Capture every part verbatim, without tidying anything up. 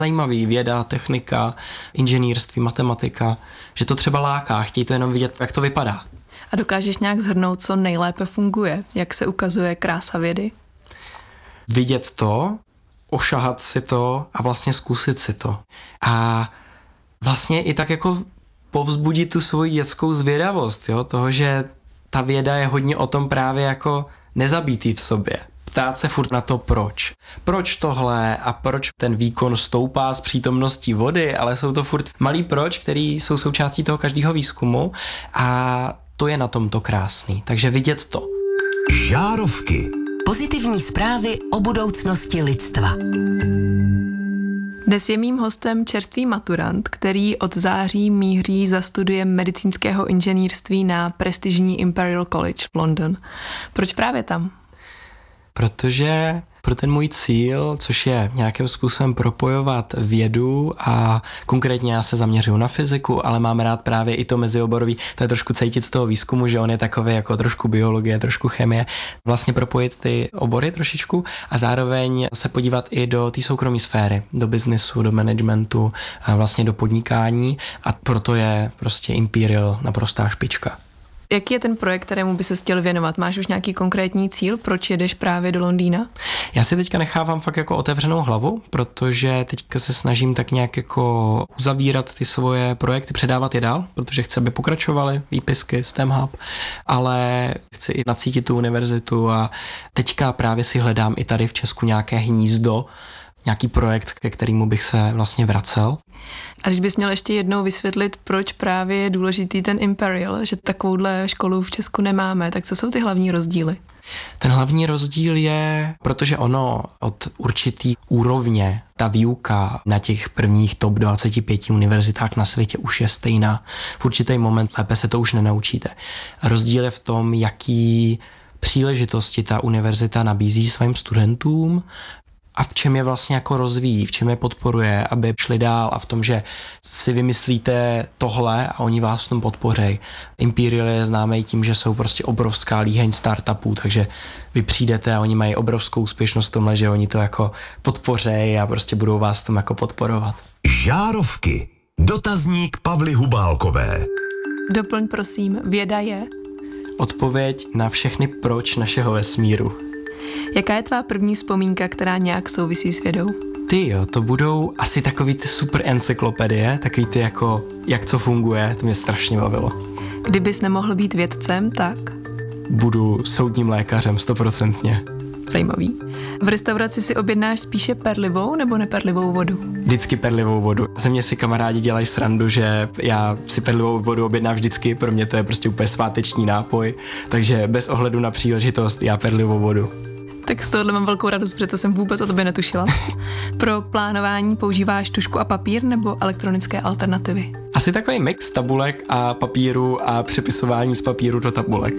zajímavý, věda, technika, inženýrství, matematika, že to třeba láká, chtějí to jenom vidět, jak to vypadá. A dokážeš nějak shrnout, co nejlépe funguje, jak se ukazuje krása vědy? Vidět to, ošahat si to a vlastně zkusit si to. A vlastně i tak jako povzbudit tu svoji dětskou zvědavost, jo? Toho, že ta věda je hodně o tom právě jako nezabítý v sobě. Ptát se furt na to proč. Proč tohle a proč ten výkon stoupá s přítomností vody, ale jsou to furt malý proč, který jsou součástí toho každého výzkumu a to je na tomto krásný. Takže vidět to. Žárovky. Pozitivní zprávy o budoucnosti lidstva. Dnes je mým hostem čerstvý maturant, který od září míří za studiem medicínského inženýrství na prestižní Imperial College v London. Proč právě tam? Protože pro ten můj cíl, což je nějakým způsobem propojovat vědu a konkrétně já se zaměřuju na fyziku, ale mám rád právě i to mezioborový, to je trošku cítit z toho výzkumu, že on je takový jako trošku biologie, trošku chemie, vlastně propojit ty obory trošičku a zároveň se podívat i do té soukromé sféry, do biznesu, do managementu, a vlastně do podnikání a proto je prostě Imperial naprostá špička. Jaký je ten projekt, kterému by se chtěl věnovat? Máš už nějaký konkrétní cíl, proč jedeš právě do Londýna? Já si teďka nechávám fakt jako otevřenou hlavu, protože teďka se snažím tak nějak jako uzavírat ty svoje projekty, předávat je dál, protože chci, aby pokračovaly výpisky, STEM Hub, ale chci i nacítit tu univerzitu a teďka právě si hledám i tady v Česku nějaké hnízdo, nějaký projekt, ke kterému bych se vlastně vracel. A když bys měl ještě jednou vysvětlit, proč právě je důležitý ten Imperial, že takovouhle školu v Česku nemáme, tak co jsou ty hlavní rozdíly? Ten hlavní rozdíl je, protože ono od určitý úrovně, ta výuka na těch prvních top dvacet pět univerzitách na světě už je stejná. V určitý moment lépe se to už nenaučíte. Rozdíl je v tom, jaký příležitosti ta univerzita nabízí svým studentům, a v čem je vlastně jako rozvíjí, v čem je podporuje, aby šli dál a v tom, že si vymyslíte tohle a oni vás v tom podpořejí. Imperial je známý tím, že jsou prostě obrovská líheň startupů, takže vy přijdete a oni mají obrovskou úspěšnost v tomhle, že oni to jako podpořejí a prostě budou vás v tom jako podporovat. Žárovky. Dotazník Pavly Hubálkové. Doplň prosím, věda je? Odpověď na všechny proč našeho vesmíru. Jaká je tvá první vzpomínka, která nějak souvisí s vědou? Ty jo, to budou asi takový ty super encyklopedie, takový ty jako, jak co funguje, to mě strašně bavilo. Kdybys nemohl být vědcem, tak? Budu soudním lékařem, stoprocentně. Zajímavý. V restauraci si objednáš spíše perlivou nebo neperlivou vodu? Vždycky perlivou vodu. Ze mě si kamarádi dělají srandu, že já si perlivou vodu objednám vždycky, pro mě to je prostě úplně sváteční nápoj, takže bez ohledu na příležitost já perlivou vodu. Tak z tohohle mám velkou radost, protože to jsem vůbec o tobě netušila. Pro plánování používáš tužku a papír nebo elektronické alternativy? Asi takový mix tabulek a papíru a přepisování z papíru do tabulek.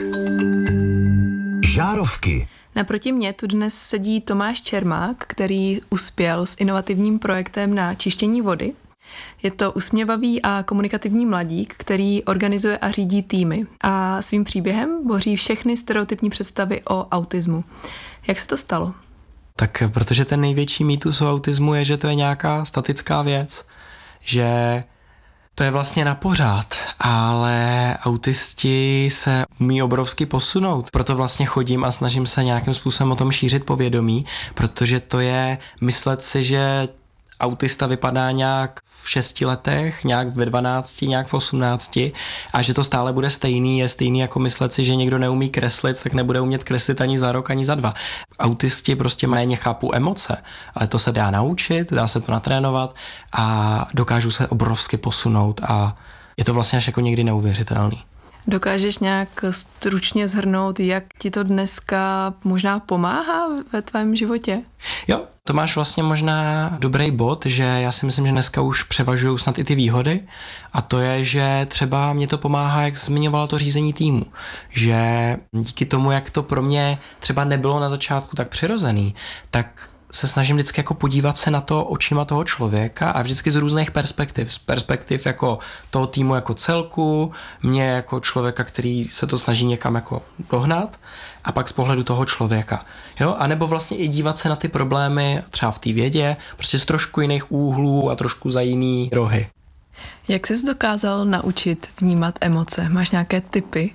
Žárovky. Naproti mně tu dnes sedí Tomáš Čermák, který uspěl s inovativním projektem na čištění vody. Je to usměvavý a komunikativní mladík, který organizuje a řídí týmy a svým příběhem boří všechny stereotypní představy o autismu. Jak se to stalo? Tak protože ten největší mýtus o autismu je, že to je nějaká statická věc, že to je vlastně na pořád, ale autisti se umí obrovsky posunout. Proto vlastně chodím a snažím se nějakým způsobem o tom šířit povědomí, protože to je myslet si, že autista vypadá nějak v šesti letech, nějak ve dvanácti, nějak v osmnácti a že to stále bude stejný, je stejný jako myslet si, že někdo neumí kreslit, tak nebude umět kreslit ani za rok, ani za dva. Autisti prostě méně chápou emoce, ale to se dá naučit, dá se to natrénovat a dokážou se obrovsky posunout a je to vlastně až jako někdy neuvěřitelný. Dokážeš nějak stručně shrnout, jak ti to dneska možná pomáhá ve tvém životě? Jo, to máš vlastně možná dobrý bod, že já si myslím, že dneska už převažují snad i ty výhody a to je, že třeba mě to pomáhá, jak zmiňovala to řízení týmu, že díky tomu, jak to pro mě třeba nebylo na začátku tak přirozený, tak se snažím vždycky jako podívat se na to očima toho člověka a vždycky z různých perspektiv. Z perspektiv jako toho týmu jako celku, mě jako člověka, který se to snaží někam jako dohnat a pak z pohledu toho člověka. Jo? A nebo vlastně i dívat se na ty problémy třeba v té vědě, prostě z trošku jiných úhlů a trošku za jiný rohy. Jak jsi dokázal naučit vnímat emoce? Máš nějaké tipy?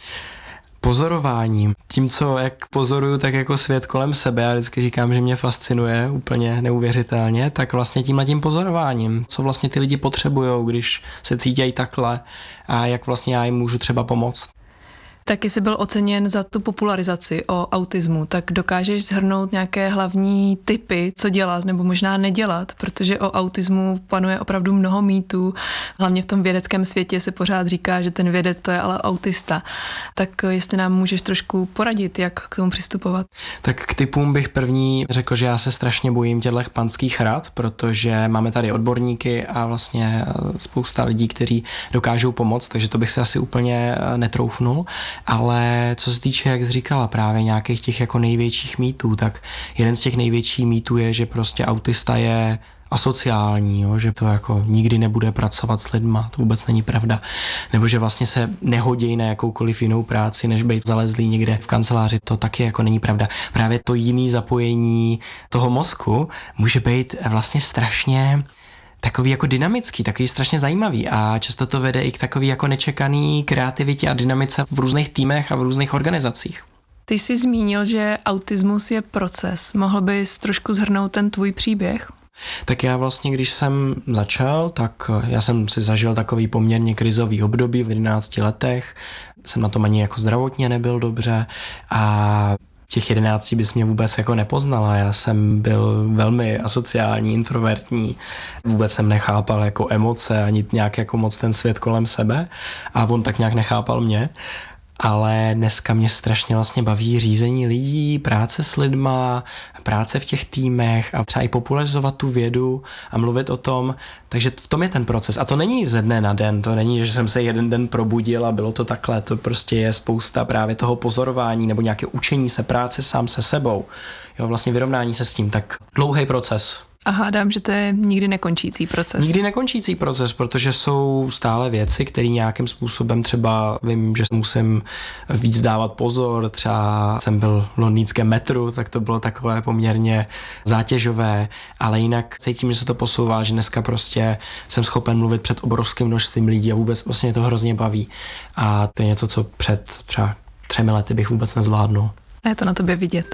Pozorováním. Tím, co jak pozoruju, tak jako svět kolem sebe, já vždycky říkám, že mě fascinuje úplně neuvěřitelně, tak vlastně tímhle tím pozorováním, co vlastně ty lidi potřebujou, když se cítějí takhle a jak vlastně já jim můžu třeba pomoct. Taky jsi byl oceněn za tu popularizaci o autismu, tak dokážeš shrnout nějaké hlavní tipy, co dělat nebo možná nedělat, protože o autismu panuje opravdu mnoho mýtů, hlavně v tom vědeckém světě se pořád říká, že ten vědec to je ale autista. Tak jestli nám můžeš trošku poradit, jak k tomu přistupovat? Tak k tipům bych první řekl, že já se strašně bojím těchto panských rad, protože máme tady odborníky a vlastně spousta lidí, kteří dokážou pomoct, takže to bych se asi úplně netroufnul. Ale co se týče, jak jsi říkala, právě nějakých těch jako největších mýtů, tak jeden z těch největších mýtů je, že prostě autista je asociální, jo? Že to jako nikdy nebude pracovat s lidma, to vůbec není pravda. Nebo že vlastně se nehodí na jakoukoliv jinou práci, než být zalezlý někde v kanceláři, to taky jako není pravda. Právě to jiný zapojení toho mozku může být vlastně strašně takový jako dynamický, takový strašně zajímavý a často to vede i k takový jako nečekaný kreativitě a dynamice v různých týmech a v různých organizacích. Ty jsi zmínil, že autismus je proces. Mohl bys trošku shrnout ten tvůj příběh? Tak já vlastně, když jsem začal, tak já jsem si zažil takový poměrně krizový období v jedenácti letech. Jsem na tom ani jako zdravotně nebyl dobře a těch jedenácti bys mě vůbec jako nepoznala. Já jsem byl velmi asociální, introvertní, vůbec jsem nechápal jako emoce, ani nějak jako moc ten svět kolem sebe a on tak nějak nechápal mě. Ale dneska mě strašně vlastně baví řízení lidí, práce s lidma, práce v těch týmech a třeba i popularizovat tu vědu a mluvit o tom. Takže v tom je ten proces. A to není ze dne na den, to není, že jsem se jeden den probudil a bylo to takhle. To prostě je spousta právě toho pozorování nebo nějaké učení se, práce sám se sebou. Jo, vlastně vyrovnání se s tím. Tak dlouhý proces. A hádám, že to je nikdy nekončící proces. Nikdy nekončící proces, protože jsou stále věci, které nějakým způsobem třeba vím, že musím víc dávat pozor. Třeba jsem byl v londýnském metru, tak to bylo takové poměrně zátěžové, ale jinak cítím, že se to posouvá, že dneska prostě jsem schopen mluvit před obrovským množstvím lidí a vůbec vlastně to hrozně baví. A to je něco, co před třeba třemi lety bych vůbec nezvládnul. A je to na tobě vidět.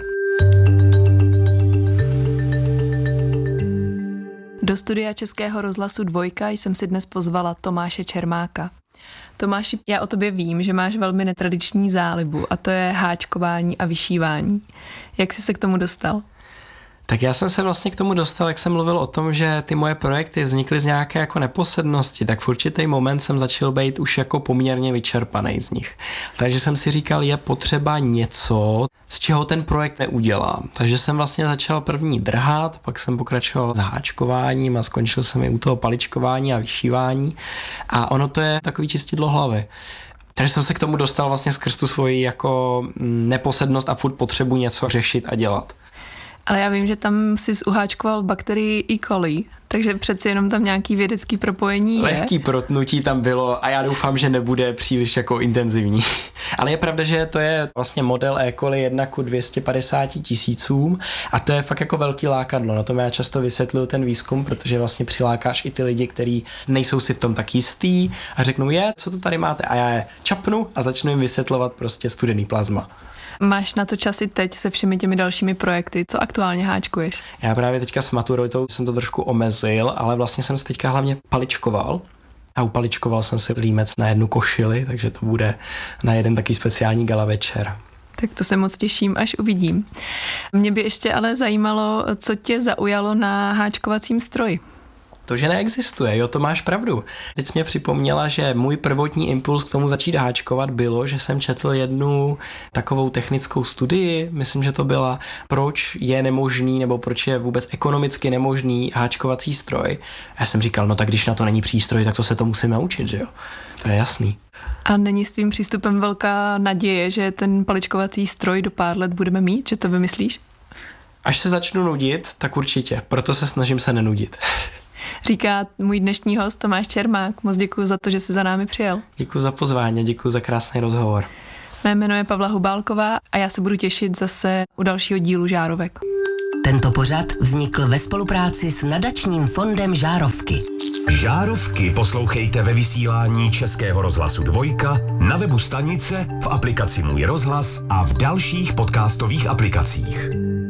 Do studia Českého rozhlasu Dvojka jsem si dnes pozvala Tomáše Čermáka. Tomáši, já o tobě vím, že máš velmi netradiční zálibu a to je háčkování a vyšívání. Jak jsi se k tomu dostal? Tak já jsem se vlastně k tomu dostal, jak jsem mluvil o tom, že ty moje projekty vznikly z nějaké jako neposednosti, tak v určitý moment jsem začal být už jako poměrně vyčerpaný z nich. Takže jsem si říkal, je potřeba něco, z čeho ten projekt neudělám. Takže jsem vlastně začal první drhat, pak jsem pokračoval s háčkováním a skončil jsem i u toho paličkování a vyšívání. A ono to je takový čistidlo hlavy. Takže jsem se k tomu dostal vlastně skrz tu svoji jako neposednost a furt potřebu něco řešit a dělat. Ale já vím, že tam jsi uháčkoval bakterii E. coli, takže přeci jenom tam nějaký vědecký propojení je. Lehký protnutí tam bylo a já doufám, že nebude příliš jako intenzivní. Ale je pravda, že to je vlastně model E. coli jedna ku dvěma stům padesáti tisícům a to je fakt jako velký lákadlo. Na tom já často vysvětluju ten výzkum, protože vlastně přilákáš i ty lidi, kteří nejsou si v tom tak jistý a řeknou, je, co to tady máte? A já je čapnu a začnu jim vysvětlovat prostě studený plazma. Máš na to čas i teď se všemi těmi dalšími projekty. Co aktuálně háčkuješ? Já právě teďka s maturitou jsem to trošku omezil, ale vlastně jsem se teďka hlavně paličkoval. A upaličkoval jsem si límec na jednu košili, takže to bude na jeden taký speciální gala večer. Tak to se moc těším, až uvidím. Mě by ještě ale zajímalo, co tě zaujalo na háčkovacím stroji. To, že neexistuje, jo, to máš pravdu. Teď jsi mě připomněla, že můj prvotní impuls k tomu začít háčkovat bylo, že jsem četl jednu takovou technickou studii, myslím, že to byla, proč je nemožný, nebo proč je vůbec ekonomicky nemožný háčkovací stroj. A já jsem říkal, no tak když na to není přístroj, tak to se to musím naučit, že jo. To je jasný. A není s tvým přístupem velká naděje, že ten paličkovací stroj do pár let budeme mít, že to vymyslíš? Až se začnu nudit, tak určitě, proto se snažím se nenudit. Říká můj dnešní host Tomáš Čermák. Moc děkuji za to, že jsi za námi přijel. Děkuji za pozvání, děkuji za krásný rozhovor. Mé jméno je Pavla Hubálková a já se budu těšit zase u dalšího dílu Žárovek. Tento pořad vznikl ve spolupráci s nadačním fondem Žárovky. Žárovky poslouchejte ve vysílání Českého rozhlasu Dvojka, na webu stanice, v aplikaci Můj rozhlas a v dalších podcastových aplikacích.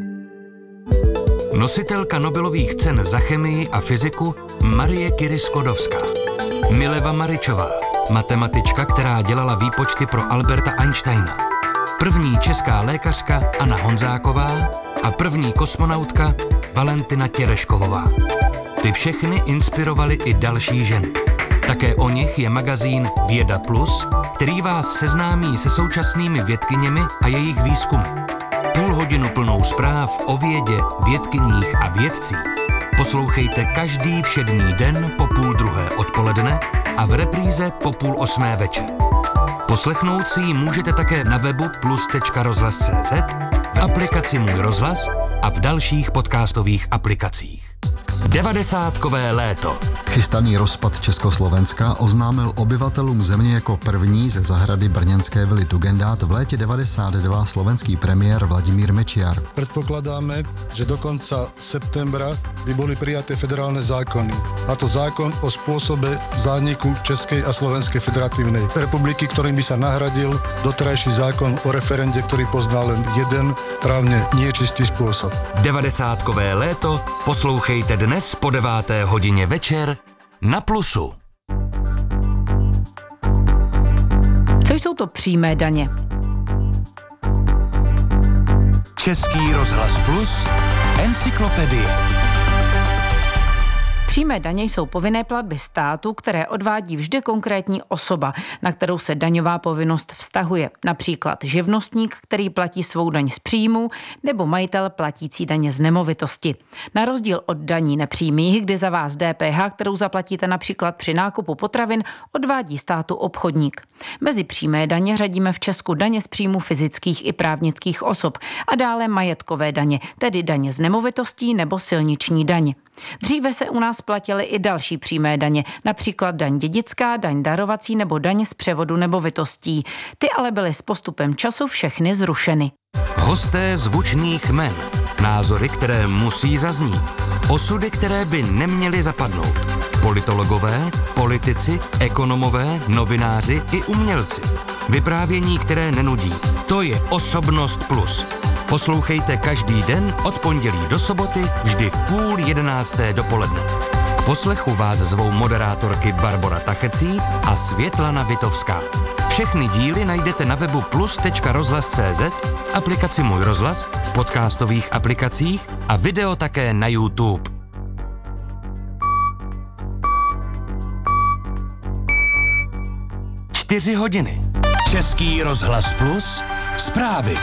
Nositelka Nobelových cen za chemii a fyziku Marie Curie Sklodowska. Mileva Maričová, matematička, která dělala výpočty pro Alberta Einsteina. První česká lékařka Anna Honzáková a první kosmonautka Valentina Tereškovová. Ty všechny inspirovaly i další ženy. Také o nich je magazín Věda Plus, který vás seznámí se současnými vědkyněmi a jejich výzkumy. Půl hodinu plnou zpráv o vědě, vědkyních a vědcích poslouchejte každý všední den po půl druhé odpoledne a v repríze po půl osmé večer. Poslechnout si ji můžete také na webu plus tečka rozhlas tečka cé zet, v aplikaci Můj rozhlas a v dalších podcastových aplikacích. Devadesátkové léto. Chystaný rozpad Československa oznámil obyvatelům země jako první ze zahrady brněnské vily Tugendhat v létě devadesát dva slovenský premiér Vladimír Mečiar. Predpokladáme, že do konca septembra by boli prijaté federálne zákony. A to zákon o spôsobe zániku Českej a Slovenskej federatívnej republiky, ktorým by sa nahradil doterajší zákon o referende, ktorý poznal len jeden právne niečistý spôsob. Devadesátkové léto poslouchejte dnes po deváté hodině večer na Plusu. Co jsou to přímé daně? Český rozhlas Plus, encyklopedie. Přímé daně jsou povinné platby státu, které odvádí vždy konkrétní osoba, na kterou se daňová povinnost vztahuje. Například živnostník, který platí svou daň z příjmu, nebo majitel platící daně z nemovitosti. Na rozdíl od daní nepřímých, kdy za vás D P H, kterou zaplatíte například při nákupu potravin, odvádí státu obchodník. Mezi přímé daně řadíme v Česku daně z příjmu fyzických i právnických osob a dále majetkové daně, tedy daně z nemovitostí nebo silniční daň. Dříve se u nás platily i další přímé daně, například daň dědická, daň darovací nebo daň z převodu nemovitostí. Ty ale byly s postupem času všechny zrušeny. Hosté zvučných jmen, názory, které musí zaznít, osudy, které by neměly zapadnout. Politologové, politici, ekonomové, novináři i umělci. Vyprávění, které nenudí. To je Osobnost Plus. Poslouchejte každý den od pondělí do soboty vždy v půl jedenácté dopoledne. K poslechu vás zvou moderátorky Barbora Tachecí a Světlana Vitovská. Všechny díly najdete na webu plus tečka rozhlas tečka cé zet, v aplikaci Můj rozhlas, v podcastových aplikacích a video také na YouTube. Čtyři hodiny. Český rozhlas Plus, zprávy.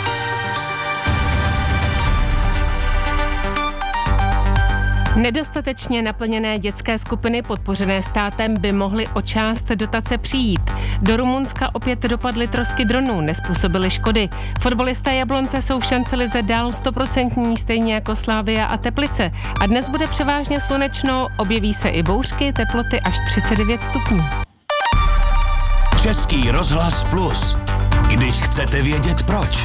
Nedostatečně naplněné dětské skupiny podpořené státem by mohly o část dotace přijít. Do Rumunska opět dopadly trosky dronů, nezpůsobily škody. Fotbalisté Jablonce jsou v šancelize dál stoprocentní, stejně jako Slavia a Teplice. A dnes bude převážně slunečno, objeví se i bouřky, teploty až třicet devět stupňů. Český rozhlas Plus. Když chcete vědět proč.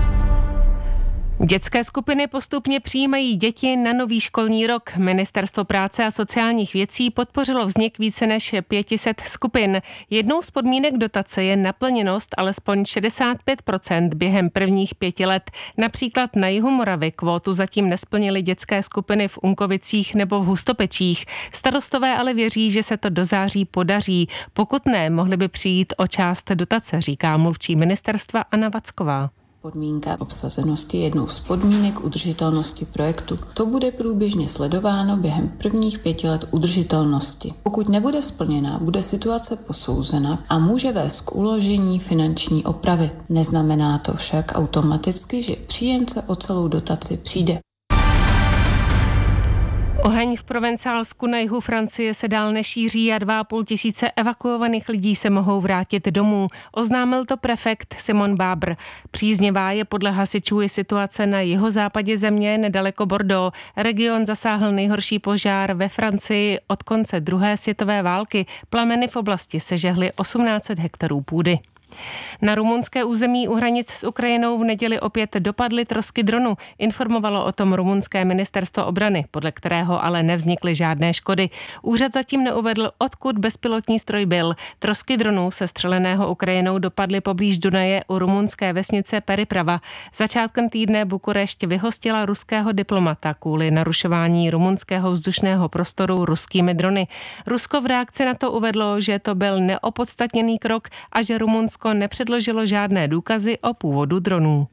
Dětské skupiny postupně přijímají děti na nový školní rok. Ministerstvo práce a sociálních věcí podpořilo vznik více než pět set skupin. Jednou z podmínek dotace je naplněnost alespoň šedesát pět procent během prvních pěti let. Například na jihu Moravy kvótu zatím nesplnily dětské skupiny v Unkovicích nebo v Hustopečích. Starostové ale věří, že se to do září podaří. Pokud ne, mohly by přijít o část dotace, říká mluvčí ministerstva Anna Vacková. Podmínka obsazenosti je jednou z podmínek udržitelnosti projektu. To bude průběžně sledováno během prvních pěti let udržitelnosti. Pokud nebude splněna, bude situace posouzena a může vést k uložení finanční opravy. Neznamená to však automaticky, že příjemce o celou dotaci přijde. Oheň v Provencálsku na jihu Francie se dál nešíří a dva a půl tisíce evakuovaných lidí se mohou vrátit domů. Oznámil to prefekt Simon Babr. Příznivá je podle hasičů i situace na jihozápadě země nedaleko Bordeaux. Region zasáhl nejhorší požár ve Francii od konce druhé světové války. Plameny v oblasti sežehly osmnáct set hektarů půdy. Na rumunské území u hranic s Ukrajinou v neděli opět dopadly trosky dronu. Informovalo o tom rumunské ministerstvo obrany, podle kterého ale nevznikly žádné škody. Úřad zatím neuvedl, odkud bezpilotní stroj byl. Trosky dronů sestřeleného Ukrajinou dopadly poblíž Dunaje u rumunské vesnice Periprava. Začátkem týdne Bukurešť vyhostila ruského diplomata kvůli narušování rumunského vzdušného prostoru ruskými drony. Rusko v reakci na to uvedlo, že to byl neopodstatněný krok a že Rumunsko nepředložilo žádné důkazy o původu dronů.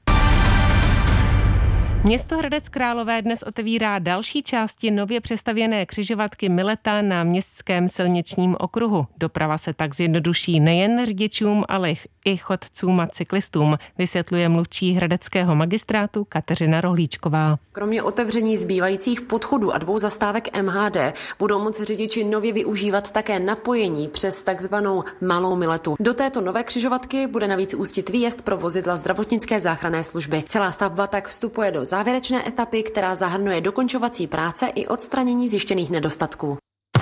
Město Hradec Králové dnes otevírá další části nově přestavěné křižovatky Mileta na městském silničním okruhu. Doprava se tak zjednoduší nejen řidičům, ale i chodcům a cyklistům, vysvětluje mluvčí hradeckého magistrátu Kateřina Rohlíčková. Kromě otevření zbývajících podchodů a dvou zastávek M H D budou moci řidiči nově využívat také napojení přes takzvanou malou Miletu. Do této nové křižovatky bude navíc ústit výjezd pro vozidla zdravotnické záchranné služby. Celá stavba tak vstupuje do závěrečné etapy, která zahrnuje dokončovací práce i odstranění zjištěných nedostatků.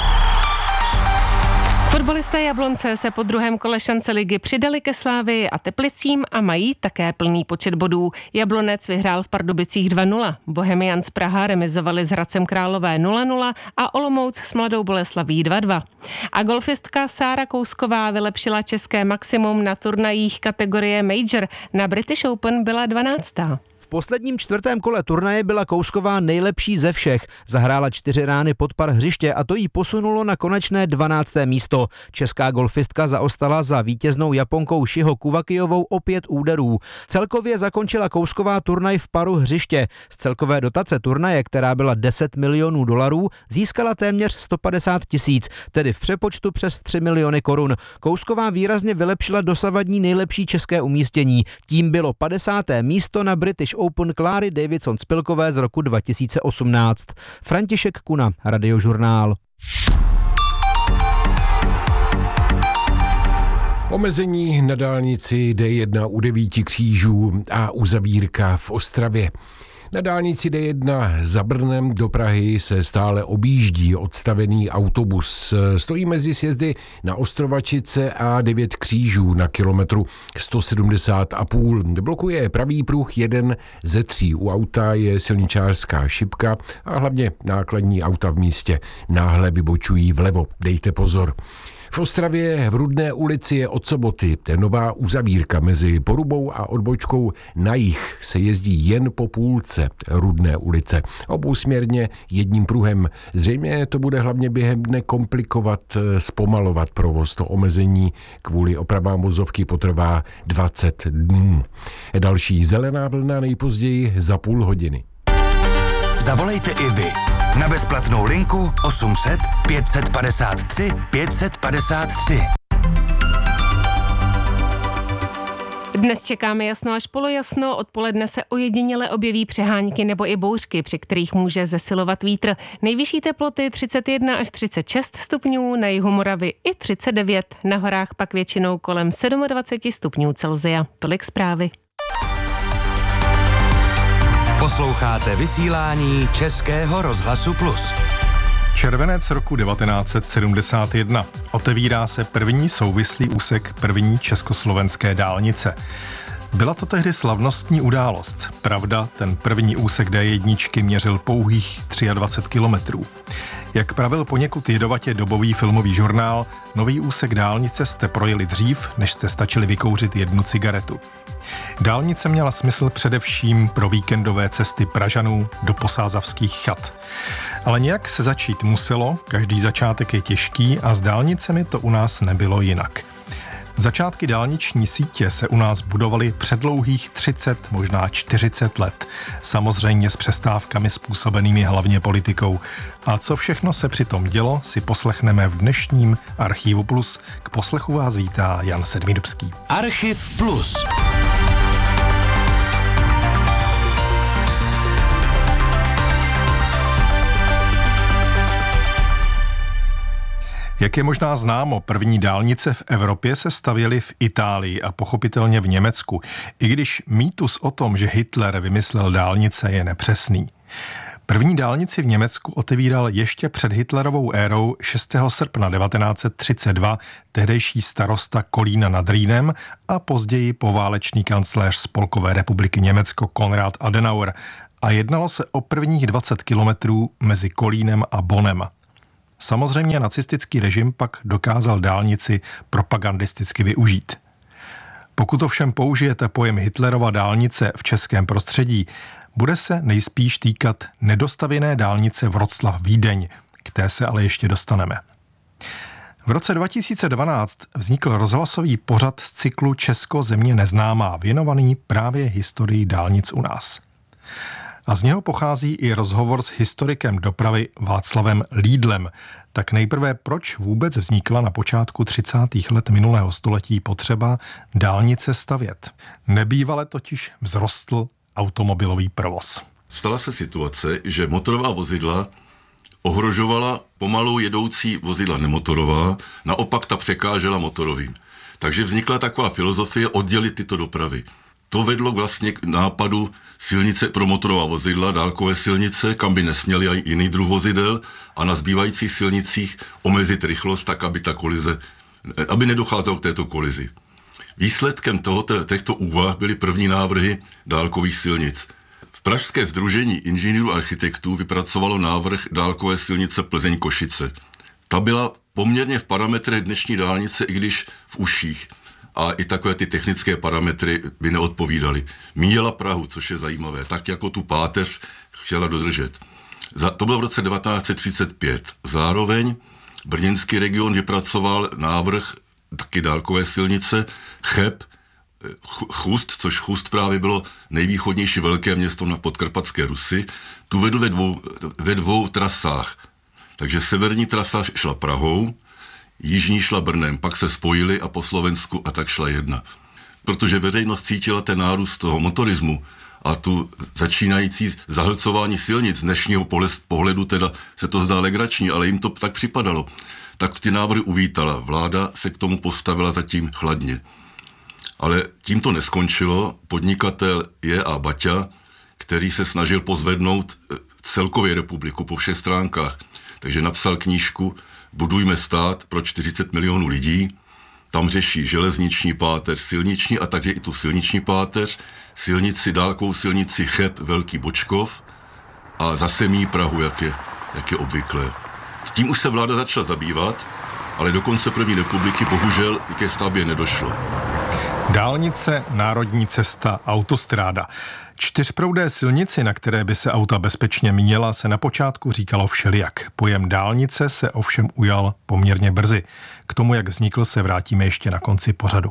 Fotbalisté Jablonce se po druhém kole šance ligy přidali ke Slávii a Teplicím a mají také plný počet bodů. Jablonec vyhrál v Pardubicích dva nula, Bohemians Praha remizovali s Hradcem Králové nula nula a Olomouc s Mladou Boleslaví dva dva. A golfistka Sára Kousková vylepšila české maximum na turnajích kategorie Major. Na British Open byla dvanáctá. V posledním čtvrtém kole turnaje byla Kousková nejlepší ze všech. Zahrála čtyři rány pod par hřiště a to jí posunulo na konečné dvanácté místo. Česká golfistka zaostala za vítěznou Japonkou Shiho Kuvakijovou o pět úderů. Celkově zakončila Kousková turnaj v paru hřiště. Z celkové dotace turnaje, která byla deset milionů dolarů, získala téměř sto padesát tisíc, tedy v přepočtu přes tři miliony korun. Kousková výrazně vylepšila dosavadní nejlepší české umístění. Tím bylo padesáté místo na British Open Kláry Davidson-Spilkové z roku dva tisíce osmnáct. František Kuna, Radiožurnál. Omezení na dálnici D jedna u devíti křížů a uzavírka v Ostravě. Na dálnici D jedna za Brnem do Prahy se stále objíždí odstavený autobus. Stojí mezi sjezdy na Ostrovačice a devět křížů na kilometru sto sedmdesát a půl. Blokuje pravý pruh jeden ze tří. U auta je silničářská šipka a hlavně nákladní auta v místě náhle vybočují vlevo. Dejte pozor. V Ostravě v Rudné ulici je od soboty nová uzavírka mezi Porubou a odbočkou na jih se jezdí jen po půlce Rudné ulice. Obousměrně jedním pruhem. Zřejmě to bude hlavně během dne komplikovat, zpomalovat provoz. To omezení kvůli opravám vozovky potrvá dvacet dnů. Další zelená vlna nejpozději za půl hodiny. Zavolejte i vy na bezplatnou linku osm set pět set padesát tři pět set padesát tři. Dnes čekáme jasno až polojasno, odpoledne se ojediněle objeví přehánky nebo i bouřky, při kterých může zesilovat vítr. Nejvyšší teploty třicet jedna až třicet šest stupňů, na jihu Moravy i třicet devět, na horách pak většinou kolem dvacet sedm stupňů Celsia. Tolik zprávy. Posloucháte vysílání Českého rozhlasu Plus. Červenec roku devatenáct set sedmdesát jedna. Otevírá se první souvislý úsek první československé dálnice. Byla to tehdy slavnostní událost. Pravda, ten první úsek D jedna měřil pouhých dvacet tři kilometrů. Jak pravil poněkud jedovatě dobový filmový žurnál, nový úsek dálnice jste projeli dřív, než jste stačili vykouřit jednu cigaretu. Dálnice měla smysl především pro víkendové cesty Pražanů do posázavských chat. Ale nějak se začít muselo, každý začátek je těžký a s dálnicemi to u nás nebylo jinak. Začátky dálniční sítě se u nás budovaly předlouhých třicet, možná čtyřicet let. Samozřejmě s přestávkami způsobenými hlavně politikou. A co všechno se přitom dělo, si poslechneme v dnešním Archivu Plus. K poslechu vás vítá Jan Sedmidubský. Archiv Plus. Jak je možná známo, první dálnice v Evropě se stavěly v Itálii a pochopitelně v Německu, i když mýtus o tom, že Hitler vymyslel dálnice, je nepřesný. První dálnici v Německu otevíral ještě před Hitlerovou érou šestého srpna devatenáct set třicet dva tehdejší starosta Kolína nad Rýnem a později poválečný kancléř Spolkové republiky Německo Konrad Adenauer a jednalo se o prvních dvacet kilometrů mezi Kolínem a Bonnem. Samozřejmě nacistický režim pak dokázal dálnici propagandisticky využít. Pokud ovšem použijete pojem Hitlerova dálnice v českém prostředí, bude se nejspíš týkat nedostavěné dálnice Wroclaw-Vídeň, k té se ale ještě dostaneme. V roce dva tisíce dvanáct vznikl rozhlasový pořad z cyklu Česko země neznámá, věnovaný právě historii dálnic u nás. A z něho pochází i rozhovor s historikem dopravy Václavem Lídlem. Tak nejprve, proč vůbec vznikla na počátku třicátých let minulého století potřeba dálnice stavět? Nebývale totiž vzrostl automobilový provoz. Stala se situace, že motorová vozidla ohrožovala pomalu jedoucí vozidla nemotorová, naopak ta překážela motorovým. Takže vznikla taková filozofie oddělit tyto dopravy. To vedlo vlastně k nápadu silnice pro motorová vozidla, dálkové silnice, kam by nesměli i jiný druh vozidel, a na zbývajících silnicích omezit rychlost tak, aby ta kolize, aby nedocházelo k této kolizi. Výsledkem tohoto, těchto úvah byly první návrhy dálkových silnic. V Pražské sdružení inženýrů a architektů vypracovalo návrh dálkové silnice Plzeň-Košice. Ta byla poměrně v parametrech dnešní dálnice, i když v uších. A i takové ty technické parametry by neodpovídaly. Míjela Prahu, což je zajímavé, tak jako tu páteř chtěla dodržet. Za, to bylo v roce devatenáct set třicet pět. Zároveň brněnský region vypracoval návrh taky dálkové silnice Cheb, Chust, což Chust právě bylo nejvýchodnější velké město na podkarpatské Rusy, tu vedl ve dvou, ve dvou trasách. Takže severní trasa šla Prahou, jižní šla Brnem, pak se spojili a po Slovensku a tak šla jedna. Protože veřejnost cítila ten nárůst toho motorismu a tu začínající zahlcování silnic z dnešního pohledu, teda se to zdá legrační, ale jim to tak připadalo, tak ty návrhy uvítala. Vláda se k tomu postavila zatím chladně. Ale tím to neskončilo. Podnikatel J A. Baťa, který se snažil pozvednout celkově republiku po všech stránkách, takže napsal knížku Budujme stát pro čtyřicet milionů lidí. Tam řeší železniční páteř, silniční a takže i tu silniční páteř, silnici, dálkovou silnici Cheb, Velký Bočkov a zase míjí Prahu, jak je, jak je obvyklé. S tím už se vláda začala zabývat, ale do konce první republiky bohužel ke stavbě nedošlo. Dálnice, národní cesta, autostráda. Čtyřproudé silnici, na které by se auta bezpečně měla, se na počátku říkalo všelijak. Pojem dálnice se ovšem ujal poměrně brzy. K tomu, jak vznikl, se vrátíme ještě na konci pořadu.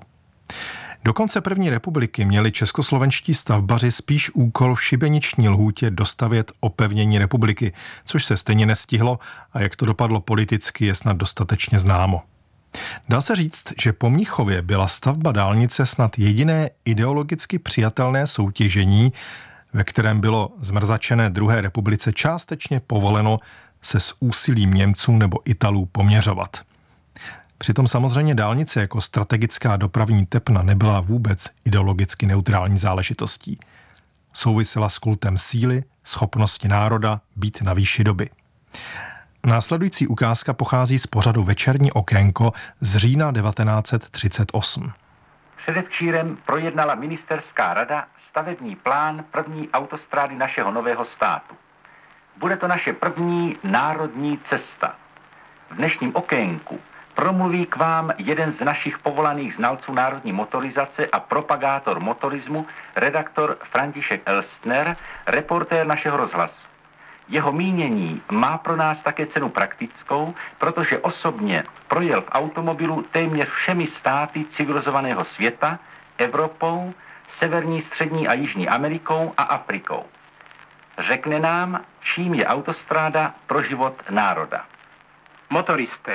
Do konce první republiky měli českoslovenští stavbaři spíš úkol v šibeniční lhůtě dostavět opevnění republiky, což se stejně nestihlo a jak to dopadlo politicky, je snad dostatečně známo. Dá se říct, že po Mnichově byla stavba dálnice snad jediné ideologicky přijatelné soutěžení, ve kterém bylo zmrzačené druhé republice částečně povoleno se s úsilím Němců nebo Italů poměřovat. Přitom samozřejmě dálnice jako strategická dopravní tepna nebyla vůbec ideologicky neutrální záležitostí. Souvisela s kultem síly, schopnosti národa být na výši doby. Následující ukázka pochází z pořadu Večerní okénko z října devatenáct set třicet osm. Předevčírem projednala ministerská rada stavební plán první autostrády našeho nového státu. Bude to naše první národní cesta. V dnešním okénku promluví k vám jeden z našich povolaných znalců národní motorizace a propagátor motorismu, redaktor František Elstner, reportér našeho rozhlasu. Jeho mínění má pro nás také cenu praktickou, protože osobně projel v automobilu téměř všemi státy civilizovaného světa, Evropou, Severní, Střední a Jižní Amerikou a Afrikou. Řekne nám, čím je autostráda pro život národa. Motoristé,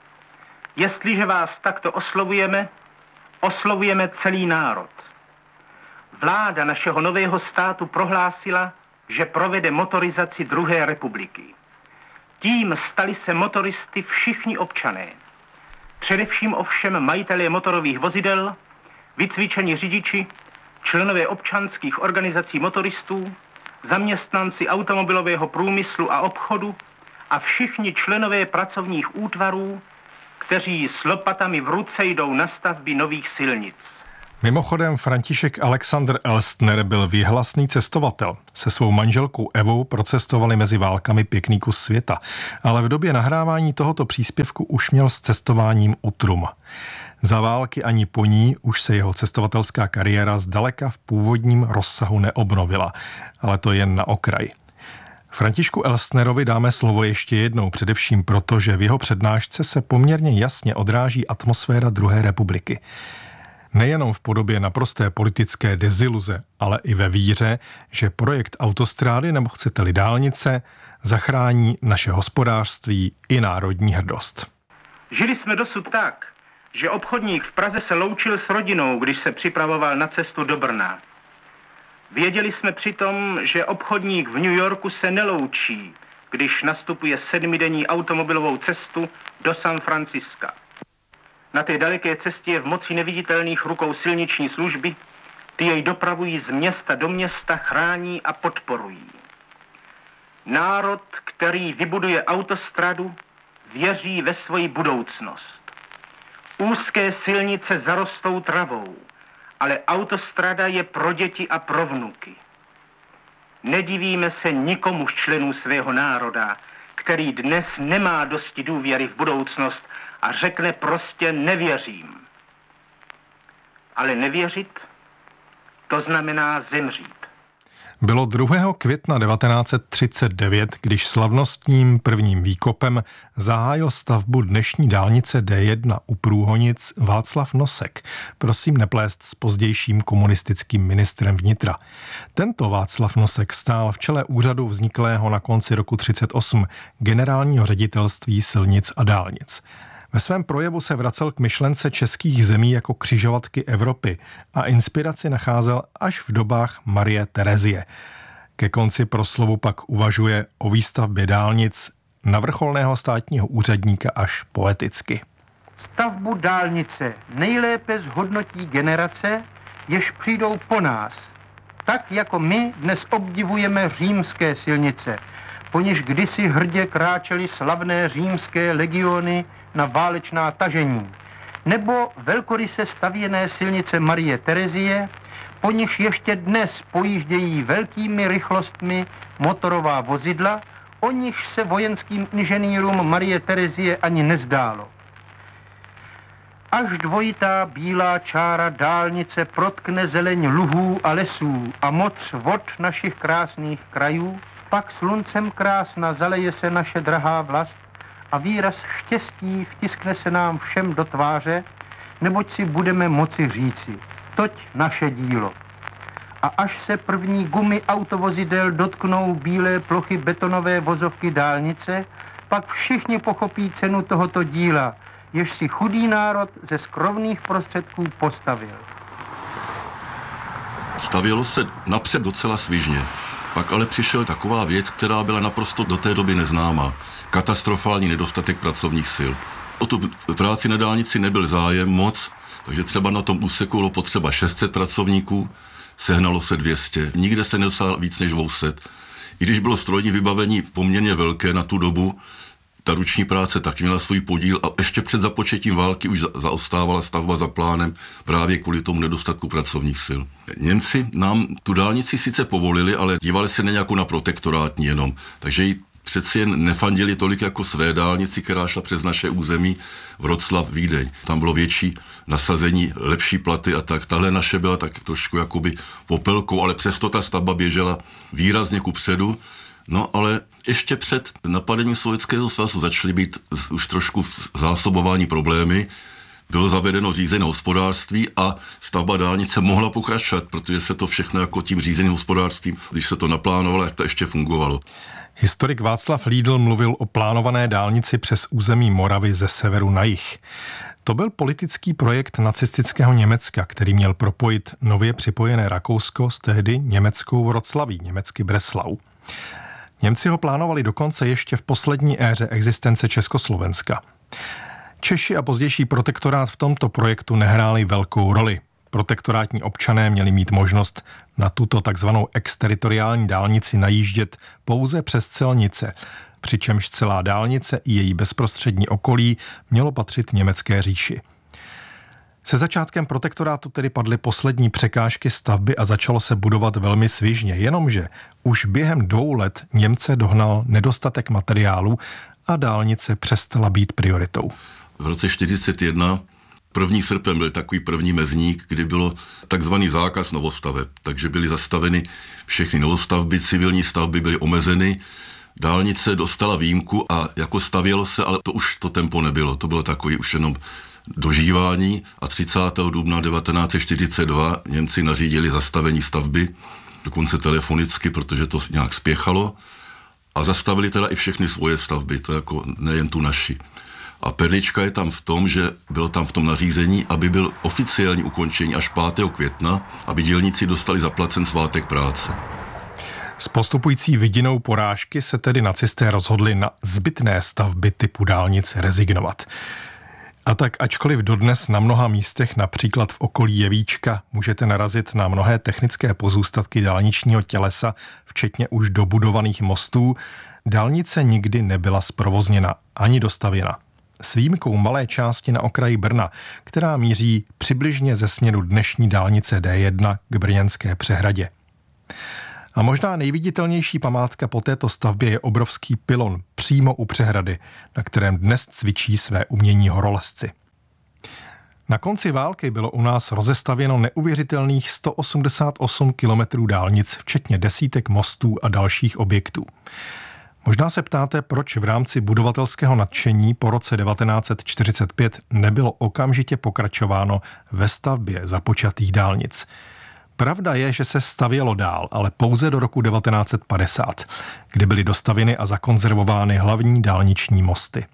jestliže vás takto oslovujeme, oslovujeme celý národ. Vláda našeho nového státu prohlásila, že provede motorizaci druhé republiky. Tím stali se motoristy všichni občané. Především ovšem majitelé motorových vozidel, vycvičení řidiči, členové občanských organizací motoristů, zaměstnanci automobilového průmyslu a obchodu a všichni členové pracovních útvarů, kteří s lopatami v ruce jdou na stavby nových silnic. Mimochodem František Alexander Elstner byl věhlasný cestovatel. Se svou manželkou Evou procestovali mezi válkami pěkný kus světa, ale v době nahrávání tohoto příspěvku už měl s cestováním utrum. Za války ani po ní už se jeho cestovatelská kariéra zdaleka v původním rozsahu neobnovila, ale to jen na okraj. Františku Elstnerovi dáme slovo ještě jednou, především proto, že v jeho přednášce se poměrně jasně odráží atmosféra druhé republiky. Nejenom v podobě naprosté politické deziluze, ale i ve víře, že projekt autostrády, nebo chcete-li dálnice, zachrání naše hospodářství i národní hrdost. Žili jsme dosud tak, že obchodník v Praze se loučil s rodinou, když se připravoval na cestu do Brna. Věděli jsme přitom, že obchodník v New Yorku se neloučí, když nastupuje sedmidenní automobilovou cestu do San Franciska. Na té daleké cestě je v moci neviditelných rukou silniční služby, ty jej dopravují z města do města, chrání a podporují. Národ, který vybuduje autostradu, věří ve svoji budoucnost. Úzké silnice zarostou travou, ale autostrada je pro děti a pro vnuky. Nedivíme se nikomu z členů svého národa, který dnes nemá dosti důvěry v budoucnost a řekne prostě nevěřím. Ale nevěřit, to znamená zemřít. Bylo druhého května devatenáct set třicet devět, když slavnostním prvním výkopem zahájil stavbu dnešní dálnice D jedna u Průhonic Václav Nosek, prosím neplést s pozdějším komunistickým ministrem vnitra. Tento Václav Nosek stál v čele úřadu vzniklého na konci roku třicet osm Generálního ředitelství silnic a dálnic. Ve svém projevu se vracel k myšlence českých zemí jako křižovatky Evropy a inspiraci nacházel až v dobách Marie Terezie. Ke konci proslovu pak uvažuje o výstavbě dálnic na vrcholného státního úředníka až poeticky. Stavbu dálnice nejlépe zhodnotí generace, jež přijdou po nás. Tak jako my dnes obdivujeme římské silnice, po něž kdysi hrdě kráčely slavné římské legiony na válečná tažení, nebo velkoryse stavěné silnice Marie Terezie, po nichž ještě dnes pojíždějí velkými rychlostmi motorová vozidla, o nichž se vojenským inženýrům Marie Terezie ani nezdálo. Až dvojitá bílá čára dálnice protkne zeleň luhů a lesů a moc vod našich krásných krajů, pak sluncem krásna zaleje se naše drahá vlast a výraz štěstí vtiskne se nám všem do tváře, neboť si budeme moci říci, toť naše dílo. A až se první gumy autovozidel dotknou bílé plochy betonové vozovky dálnice, pak všichni pochopí cenu tohoto díla, jež si chudý národ ze skromných prostředků postavil. Stavělo se napřed docela svižně. Pak ale přišel taková věc, která byla naprosto do té doby neznámá. Katastrofální nedostatek pracovních sil. O tu práci na dálnici nebyl zájem moc, takže třeba na tom úseku bylo potřeba šest set pracovníků, sehnalo se dvě stě. Nikde se nedostal víc než dvě stě. I když bylo strojní vybavení poměrně velké na tu dobu, ta ruční práce taky měla svůj podíl a ještě před započetím války už zaostávala stavba za plánem právě kvůli tomu nedostatku pracovních sil. Němci nám tu dálnici sice povolili, ale dívali se na nějakou na protektorátní jenom, takže ji přeci jen nefandili tolik jako své dálnici, která šla přes naše území Vroclav, Vídeň. Tam bylo větší nasazení, lepší platy a tak. Tahle naše byla tak trošku jakoby popelkou, ale přesto ta stavba běžela výrazně kupředu. No ale ještě před napadením Sovětského svazu začaly být už trošku v zásobování problémy. Bylo zavedeno řízené hospodářství a stavba dálnice mohla pokračovat, protože se to všechno jako tím řízeným hospodářstvím, když se to naplánovalo, jak to ještě fungovalo. Historik Václav Lídl mluvil o plánované dálnici přes území Moravy ze severu na jih. To byl politický projekt nacistického Německa, který měl propojit nově připojené Rakousko s tehdy německou Vroclaví, německy Breslau. Němci ho plánovali dokonce ještě v poslední éře existence Československa. Češi a pozdější protektorát v tomto projektu nehráli velkou roli. Protektorátní občané měli mít možnost na tuto takzvanou exteritoriální dálnici najíždět pouze přes Celnice, přičemž celá dálnice i její bezprostřední okolí mělo patřit německé říši. Se začátkem protektorátu tedy padly poslední překážky stavby a začalo se budovat velmi svižně, jenomže už během dvou let Němce dohnal nedostatek materiálu a dálnice přestala být prioritou. V roce čtyřicet jedna první srpen byl takový první mezník, kdy bylo takzvaný zákaz novostaveb, takže byly zastaveny všechny novostavby, civilní stavby byly omezeny, dálnice dostala výjimku a jako stavělo se, ale to už to tempo nebylo, to bylo takový už jenom dožívání a třicátého dubna devatenáct set čtyřicet dva Němci nařídili zastavení stavby, dokonce telefonicky, protože to nějak spěchalo a zastavili teda i všechny svoje stavby, to jako nejen tu naši. A perlička je tam v tom, že bylo tam v tom nařízení, aby byl oficiální ukončení až pátého května, aby dělníci dostali zaplacen svátek práce. S postupující vidinou porážky se tedy nacisté rozhodli na zbytné stavby typu dálnic rezignovat. A tak ačkoliv dodnes na mnoha místech, například v okolí Jevíčka, můžete narazit na mnohé technické pozůstatky dálničního tělesa, včetně už dobudovaných mostů, dálnice nikdy nebyla zprovozněna ani dostavěna. S výjimkou malé části na okraji Brna, která míří přibližně ze směru dnešní dálnice D jedna k brněnské přehradě. A možná nejviditelnější památka po této stavbě je obrovský pylon přímo u přehrady, na kterém dnes cvičí své umění horolezci. Na konci války bylo u nás rozestavěno neuvěřitelných sto osmdesát osm kilometrů dálnic, včetně desítek mostů a dalších objektů. Možná se ptáte, proč v rámci budovatelského nadšení po roce devatenáct set čtyřicet pět nebylo okamžitě pokračováno ve stavbě započatých dálnic. Pravda je, že se stavělo dál, ale pouze do roku devatenáct set padesát, kdy byly dostavěny a zakonzervovány hlavní dálniční mosty.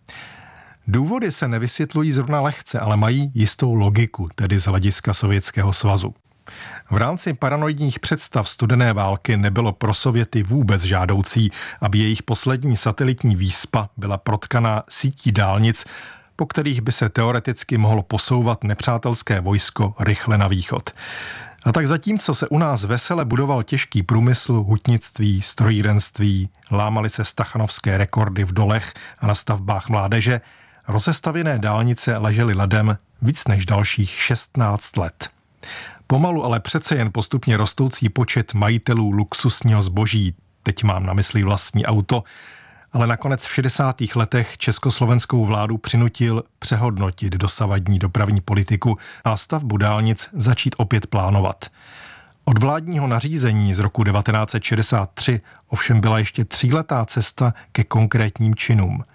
Důvody se nevysvětlují zrovna lehce, ale mají jistou logiku, tedy z hlediska Sovětského svazu. V rámci paranoidních představ studené války nebylo pro Sověty vůbec žádoucí, aby jejich poslední satelitní výspa byla protkaná sítí dálnic, po kterých by se teoreticky mohlo posouvat nepřátelské vojsko rychle na východ. A tak zatímco se u nás vesele budoval těžký průmysl, hutnictví, strojírenství, lámaly se stachanovské rekordy v dolech a na stavbách mládeže, rozestavěné dálnice ležely ledem víc než dalších šestnáct let. Pomalu, ale přece jen postupně rostoucí počet majitelů luxusního zboží, teď mám na mysli vlastní auto, ale nakonec v šedesátých letech československou vládu přinutil přehodnotit dosavadní dopravní politiku a stavbu dálnic začít opět plánovat. Od vládního nařízení z roku devatenáct set šedesát tři ovšem byla ještě tříletá cesta ke konkrétním činům.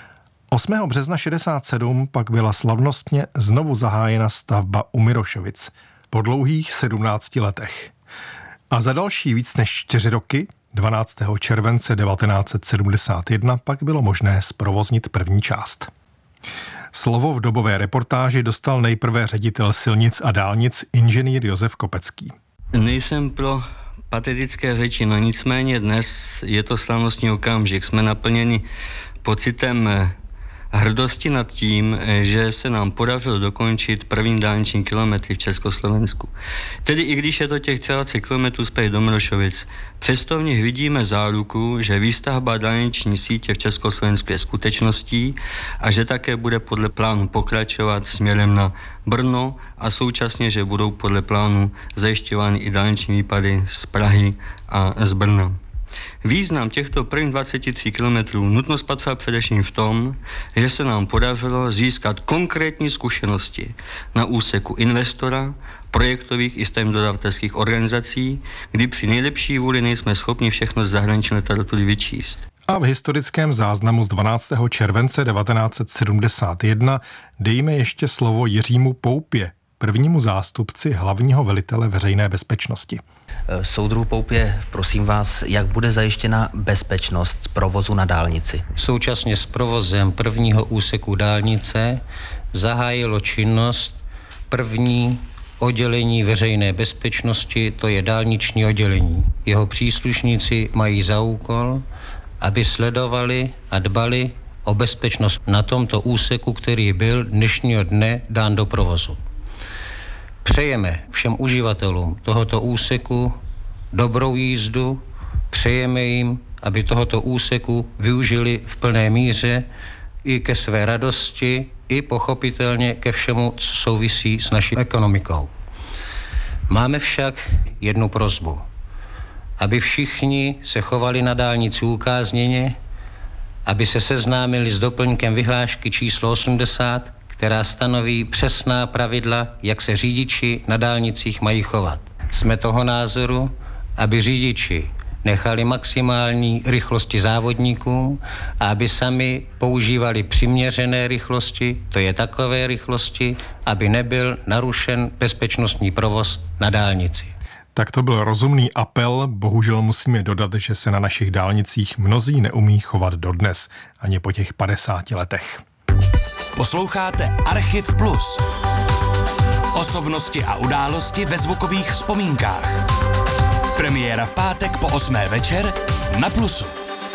osmého března šedesát sedm pak byla slavnostně znovu zahájena stavba u Mirošovic po dlouhých sedmnácti letech. A za další víc než čtyři roky, dvanáctého července devatenáct set sedmdesát jedna, pak bylo možné zprovoznit první část. Slovo v dobové reportáži dostal nejprve ředitel silnic a dálnic inženýr Josef Kopecký. Nejsem pro patetické řeči, no nicméně dnes je to slavnostní okamžik. Jsme naplněni pocitem hrdosti nad tím, že se nám podařilo dokončit první dálniční kilometry v Československu. Tedy i když je to těch dvacet kilometrů zpět do Mirošovic, přesto v nich vidíme záruku, že výstavba dálniční sítě v Československu je skutečností a že také bude podle plánu pokračovat směrem na Brno a současně, že budou podle plánu zajišťovány i dálniční výpady z Prahy a z Brna. Význam těchto prvních dvaceti tří kilometrů nutno spatřovat především v tom, že se nám podařilo získat konkrétní zkušenosti na úseku investora, projektových i stavebně dodavatelských organizací, kdy při nejlepší vůli nejsme schopni všechno z zahraniční literatury vyčíst. A v historickém záznamu z dvanáctého července devatenáct set sedmdesát jedna dejme ještě slovo Jiřímu Poupě, prvnímu zástupci hlavního velitele veřejné bezpečnosti. Soudruh Poupě, prosím vás, jak bude zajištěna bezpečnost provozu na dálnici? Současně s provozem prvního úseku dálnice zahájilo činnost první oddělení veřejné bezpečnosti, to je dálniční oddělení. Jeho příslušníci mají za úkol, aby sledovali a dbali o bezpečnost na tomto úseku, který byl dnešního dne dán do provozu. Přejeme všem uživatelům tohoto úseku dobrou jízdu, přejeme jim, aby tohoto úseku využili v plné míře i ke své radosti, i pochopitelně ke všemu, co souvisí s naší ekonomikou. Máme však jednu prosbu, aby všichni se chovali na dálnici ukázněně, aby se seznámili s doplňkem vyhlášky číslo osmdesát, která stanoví přesná pravidla, jak se řidiči na dálnicích mají chovat. Jsme toho názoru, aby řidiči nechali maximální rychlosti závodníkům a aby sami používali přiměřené rychlosti, to je takové rychlosti, aby nebyl narušen bezpečnostní provoz na dálnici. Tak to byl rozumný apel, bohužel musíme dodat, že se na našich dálnicích mnozí neumí chovat dodnes, ani po těch padesáti letech. Posloucháte Archiv Plus. Osobnosti a události ve zvukových vzpomínkách. Premiéra v pátek po osmé večer na Plusu.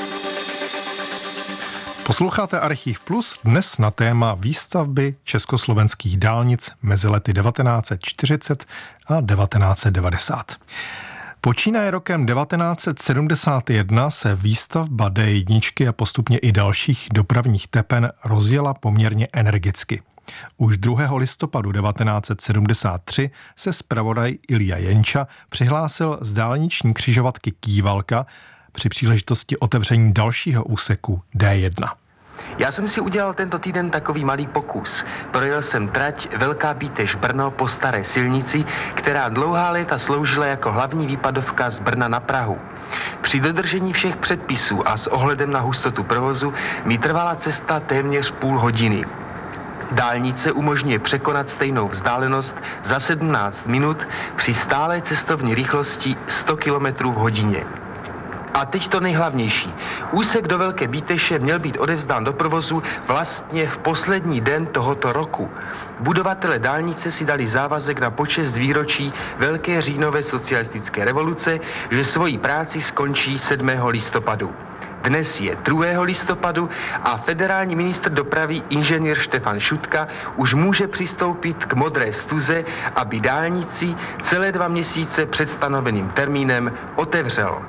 Posloucháte Archiv Plus dnes na téma výstavby československých dálnic mezi lety devatenáct set čtyřicet a devatenáct set devadesát. Počínaje rokem devatenáct set sedmdesát jedna se výstavba D jedna a postupně i dalších dopravních tepen rozjela poměrně energicky. Už druhého listopadu devatenáct set sedmdesát tři se zpravodaj Ilja Jenča přihlásil z dálniční křižovatky Kývalka při příležitosti otevření dalšího úseku D jedna. Já jsem si udělal tento týden takový malý pokus. Projel jsem trať Velká Bítež Brno po staré silnici, která dlouhá léta sloužila jako hlavní výpadovka z Brna na Prahu. Při dodržení všech předpisů a s ohledem na hustotu provozu mi trvala cesta téměř půl hodiny. Dálnice umožňuje překonat stejnou vzdálenost za sedmnáct minut při stálé cestovní rychlosti sto kilometrů v hodině. A teď to nejhlavnější. Úsek do Velké Bíteše měl být odevzdán do provozu vlastně v poslední den tohoto roku. Budovatelé dálnice si dali závazek na počest výročí Velké říjnové socialistické revoluce, že svoji práci skončí sedmého listopadu. Dnes je druhého listopadu a federální ministr dopravy inženýr Štefan Šutka už může přistoupit k modré stuze, aby dálnici celé dva měsíce před stanoveným termínem otevřel.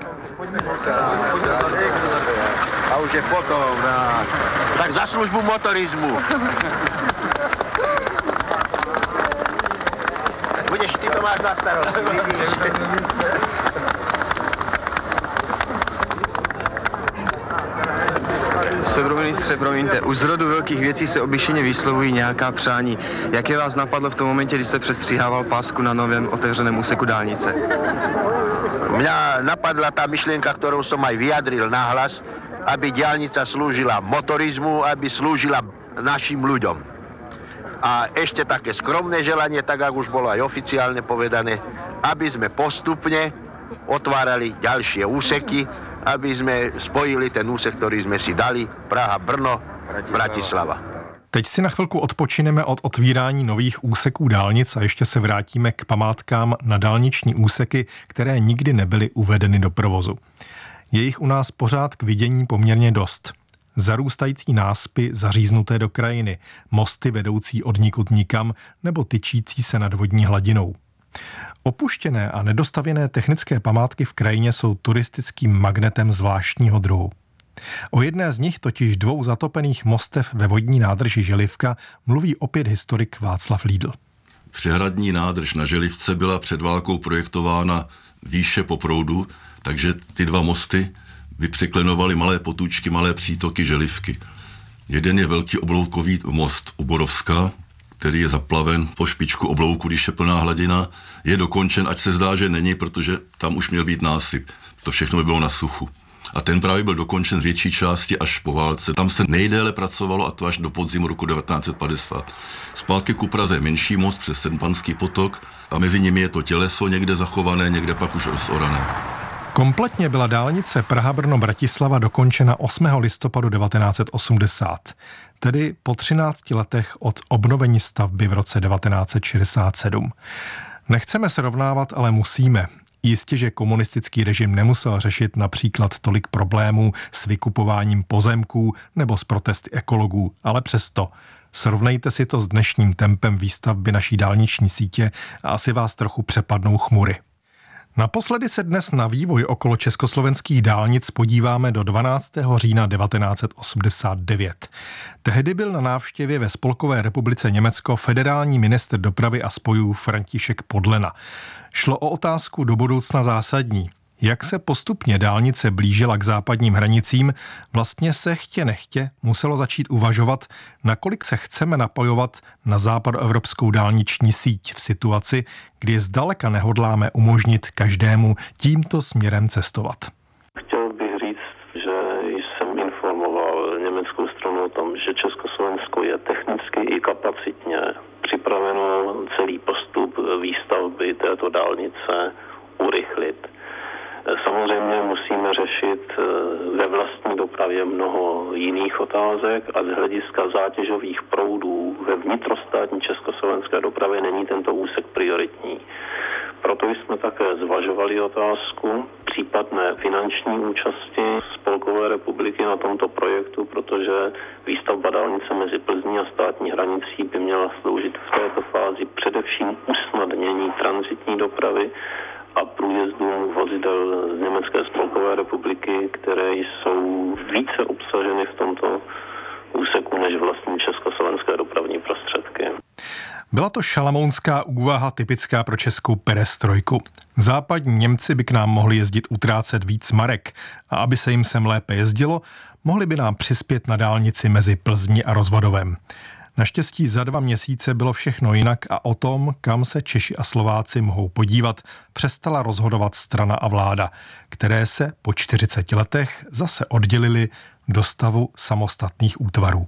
A už je potom, no. Tak za službu motorismu. Budeš, ty to máš na starost, vidíš. Ministře, promiňte, už z rodu velkých věcí se obyčejně vyslovují nějaká přání. Jaké vás napadlo v tom momentě, kdy jste přestříhával pásku na novém otevřeném úseku dálnice? Mňa napadla tá myšlienka, ktorou som aj vyjadril nahlas, aby diaľnica slúžila motorizmu, aby slúžila našim ľuďom. A ešte také skromné želanie, tak ako už bolo aj oficiálne povedané, aby sme postupne otvárali ďalšie úseky, aby sme spojili ten úsek, ktorý sme si dali, Praha, Brno, Bratislava. Teď si na chvilku odpočineme od otvírání nových úseků dálnic a ještě se vrátíme k památkám na dálniční úseky, které nikdy nebyly uvedeny do provozu. Je jich u nás pořád k vidění poměrně dost. Zarůstající náspy zaříznuté do krajiny, mosty vedoucí od nikud nikam nebo tyčící se nad vodní hladinou. Opuštěné a nedostavěné technické památky v krajině jsou turistickým magnetem zvláštního druhu. O jedné z nich, totiž dvou zatopených mostev ve vodní nádrži Želivka, mluví opět historik Václav Lídl. Přehradní nádrž na Želivce byla před válkou projektována výše po proudu, takže ty dva mosty by překlenovaly malé potůčky, malé přítoky Želivky. Jeden je velký obloukový most u Borovska, který je zaplaven po špičku oblouku, když je plná hladina, je dokončen, ať se zdá, že není, protože tam už měl být násyp. To všechno by bylo na suchu. A ten právě byl dokončen z větší části až po válce. Tam se nejdéle pracovalo, a to až do podzimu roku devatenáct set padesát. Zpátky ku Praze menší most přes Sedmpanský potok a mezi nimi je to těleso někde zachované, někde pak už rozorané. Kompletně byla dálnice Praha-Brno-Bratislava dokončena osmého listopadu devatenáct set osmdesát, tedy po třinácti letech od obnovení stavby v roce devatenáct set šedesát sedm. Nechceme srovnávat, ale musíme. Jistě, že komunistický režim nemusel řešit například tolik problémů s vykupováním pozemků nebo s protesty ekologů, ale přesto. Srovnejte si to s dnešním tempem výstavby naší dálniční sítě a asi vás trochu přepadnou chmury. Naposledy se dnes na vývoj okolo československých dálnic podíváme do dvanáctého října devatenáct set osmdesát devět. Tehdy byl na návštěvě ve Spolkové republice Německo federální ministr dopravy a spojů František Podlena. Šlo o otázku do budoucna zásadní. Jak se postupně dálnice blížila k západním hranicím, vlastně se chtě nechtě muselo začít uvažovat, nakolik se chceme napojovat na západoevropskou dálniční síť v situaci, kdy zdaleka nehodláme umožnit každému tímto směrem cestovat. Chtěl bych říct, že jsem informoval německou stranu o tom, že Československo je technicky i kapacitně připraveno celý postup výstavby této dálnice urychlit. Samozřejmě musíme řešit ve vlastní dopravě mnoho jiných otázek a z hlediska zátěžových proudů ve vnitrostátní československé dopravě není tento úsek prioritní. Proto jsme také zvažovali otázku případné finanční účasti Spolkové republiky na tomto projektu, protože výstavba dálnice mezi Plzní a státní hranicí by měla sloužit v této fázi především usnadnění tranzitní dopravy a průjezdům vozidel z Německé spolkové republiky, které jsou více obsaženy v tomto úseku než vlastní československé dopravní prostředky. Byla to šalamounská úvaha typická pro českou perestrojku. Západní Němci by k nám mohli jezdit utrácet víc marek a aby se jim sem lépe jezdilo, mohli by nám přispět na dálnici mezi Plzní a Rozvadovem. Naštěstí za dva měsíce bylo všechno jinak a o tom, kam se Češi a Slováci mohou podívat, přestala rozhodovat strana a vláda, které se po čtyřiceti letech zase oddělily do stavu samostatných útvarů.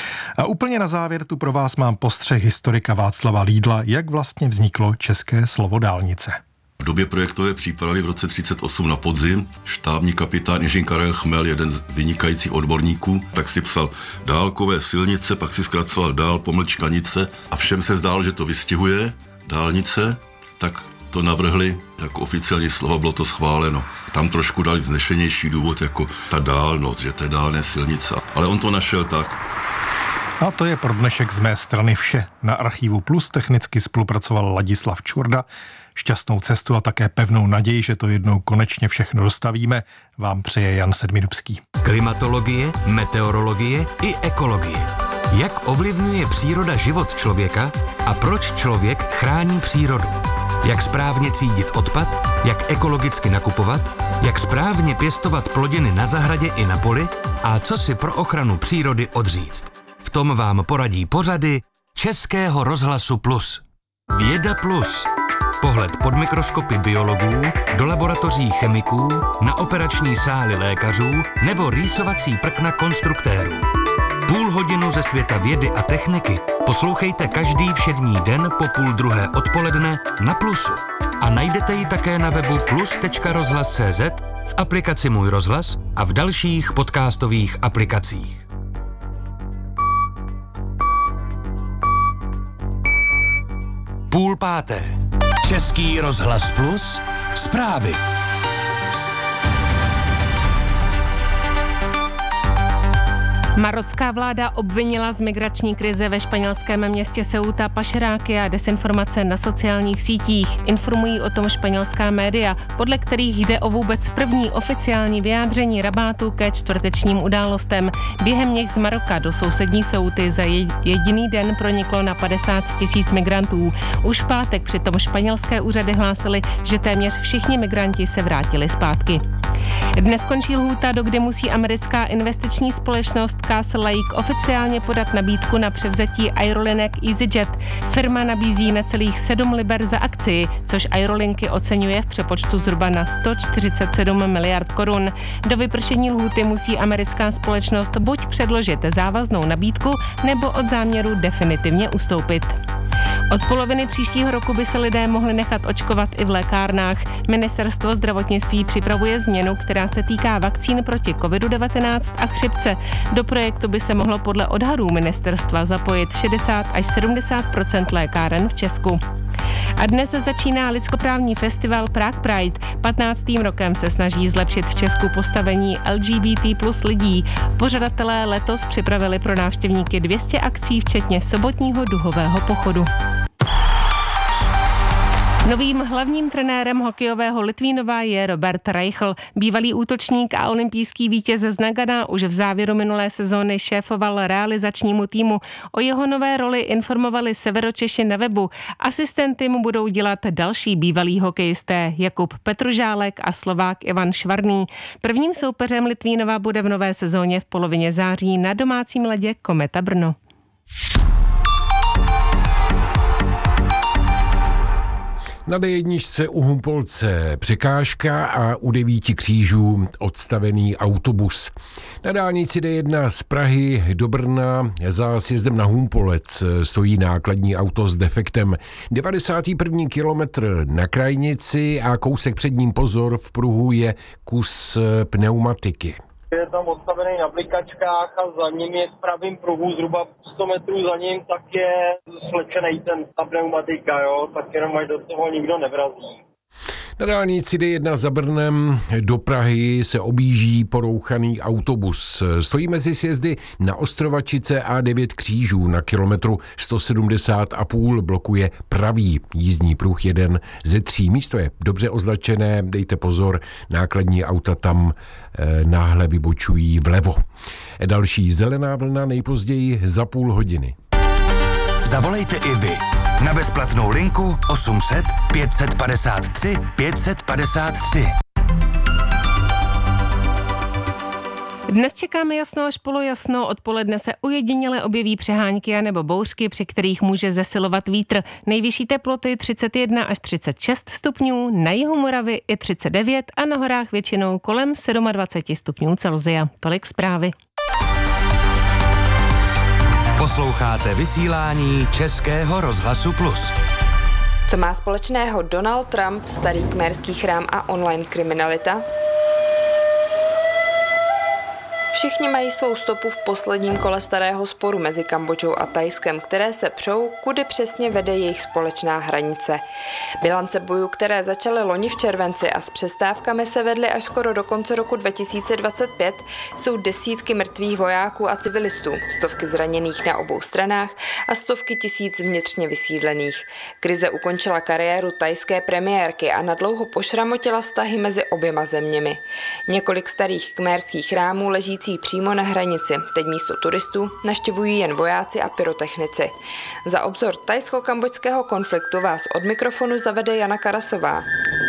A úplně na závěr tu pro vás mám postřeh historika Václava Lídla, jak vlastně vzniklo české slovo dálnice. V době projektové přípravy v roce třicet osm na podzim štábní kapitán Ing. Karel Chmel, jeden z vynikajících odborníků, tak si psal dálkové silnice, pak si zkracoval dál pomlčkanice a všem se zdálo, že to vystihuje dálnice, tak to navrhli jako oficiální slova, bylo to schváleno. Tam trošku dali vznešenější důvod jako ta dálnost, že to je dálné silnice, ale on to našel tak. A to je pro dnešek z mé strany vše. Na Archivu Plus technicky spolupracoval Ladislav Čurda. Šťastnou cestu a také pevnou naději, že to jednou konečně všechno dostavíme, vám přeje Jan Sedmidubský. Klimatologie, meteorologie i ekologie. Jak ovlivňuje příroda život člověka a proč člověk chrání přírodu? Jak správně třídit odpad, jak ekologicky nakupovat, jak správně pěstovat plodiny na zahradě i na poli a co si pro ochranu přírody odříct. V tom vám poradí pořady Českého rozhlasu Plus. Věda Plus. Pohled pod mikroskopy biologů, do laboratoří chemiků, na operační sály lékařů nebo rýsovací prkna konstruktérů. Půl hodinu ze světa vědy a techniky poslouchejte každý všední den po půl druhé odpoledne na Plusu. A najdete ji také na webu plus tečka rozhlas tečka cé zet, v aplikaci Můj rozhlas a v dalších podcastových aplikacích. Půl páté. Český rozhlas Plus. Zprávy. Marocká vláda obvinila z migrační krize ve španělském městě Ceuta pašeráky a desinformace na sociálních sítích. Informují o tom španělská média, podle kterých jde o vůbec první oficiální vyjádření Rabátu ke čtvrtečním událostem. Během nich z Maroka do sousední Ceuty za jediný den proniklo na padesát tisíc migrantů. Už v pátek přitom španělské úřady hlásily, že téměř všichni migranti se vrátili zpátky. Dnes končí lhůta, do kdy musí americká investiční společnost Castle Lake oficiálně podat nabídku na převzetí aerolinek EasyJet. Firma nabízí necelých sedm liber za akci, což aerolinky oceňuje v přepočtu zhruba na sto čtyřicet sedm miliard korun. Do vypršení lhůty musí americká společnost buď předložit závaznou nabídku, nebo od záměru definitivně ustoupit. Od poloviny příštího roku by se lidé mohli nechat očkovat i v lékárnách. Ministerstvo zdravotnictví připravuje změnu, která se týká vakcín proti kovidu devatenáct a chřipce. Do projektu by se mohlo podle odhadů ministerstva zapojit šedesát až sedmdesát procent lékáren v Česku. A dnes začíná lidskoprávní festival Prague Pride. patnáctým rokem se snaží zlepšit v Česku postavení L G B T plus lidí. Pořadatelé letos připravili pro návštěvníky dvě stě akcí, včetně sobotního duhového pochodu. Novým hlavním trenérem hokejového Litvínova je Robert Reichl. Bývalý útočník a olympijský vítěz z Nagana už v závěru minulé sezóny šéfoval realizačnímu týmu. O jeho nové roli informovali Severočeši na webu. Asistenty mu budou dělat další bývalí hokejisté Jakub Petružálek a Slovák Ivan Švarný. Prvním soupeřem Litvínova bude v nové sezóně v polovině září na domácím ledě Kometa Brno. Na dé jedna u Humpolce překážka a u devíti křížů odstavený autobus. Na dálnici dé jedna z Prahy do Brna za sjezdem na Humpolec stojí nákladní auto s defektem. devadesátý první kilometr na krajnici a kousek před ním pozor, v pruhu je kus pneumatiky. Je tam odstavený na blikačkách a za ním je v pravým pruhu, zhruba sto metrů za ním, tak je slečený ten, ta pneumatika, jo, tak jenom ať do toho nikdo nevrazí. Na dálnici dé jedna za Brnem do Prahy se objíždí porouchaný autobus. Stojí mezi sjezdy na Ostrovačice a devět křížů na kilometru sto sedmdesát a půl, blokuje pravý jízdní pruh jeden ze tří. Místo je dobře označené, dejte pozor, nákladní auta tam e, náhle vybočují vlevo. Další zelená vlna nejpozději za půl hodiny. Zavolejte i vy na bezplatnou linku osm set pět set padesát tři pět set padesát tři. Dnes čekáme jasno až polojasno, odpoledne se ujediněle objeví přehánky a nebo bouřky, při kterých může zesilovat vítr. Nejvyšší teploty třicet jedna až třicet šest stupňů, na jihu Moravy i třicet devět a na horách většinou kolem dvacet sedm stupňů Celsia. Tolik zprávy. Posloucháte vysílání Českého rozhlasu Plus. Co má společného Donald Trump, starý kmerský chrám a online kriminalita? Všichni mají svou stopu v posledním kole starého sporu mezi Kambodžou a Thajskem, které se přou, kudy přesně vede jejich společná hranice. Bilance bojů, které začaly loni v červenci a s přestávkami se vedly až skoro do konce roku dva tisíce dvacet pět, jsou desítky mrtvých vojáků a civilistů, stovky zraněných na obou stranách a stovky tisíc vnitřně vysídlených. Krize ukončila kariéru thajské premiérky a nadlouho pošramotila vztahy mezi oběma zeměmi. Několik starých kmérských chrámů ležící přímo na hranici. Teď místo turistů navštěvují jen vojáci a pyrotechnici. Za obzor thajsko-kambodžského konfliktu vás od mikrofonu zavede Jana Karasová.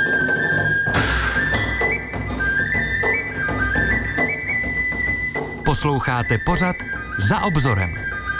Posloucháte pořad Za obzorem.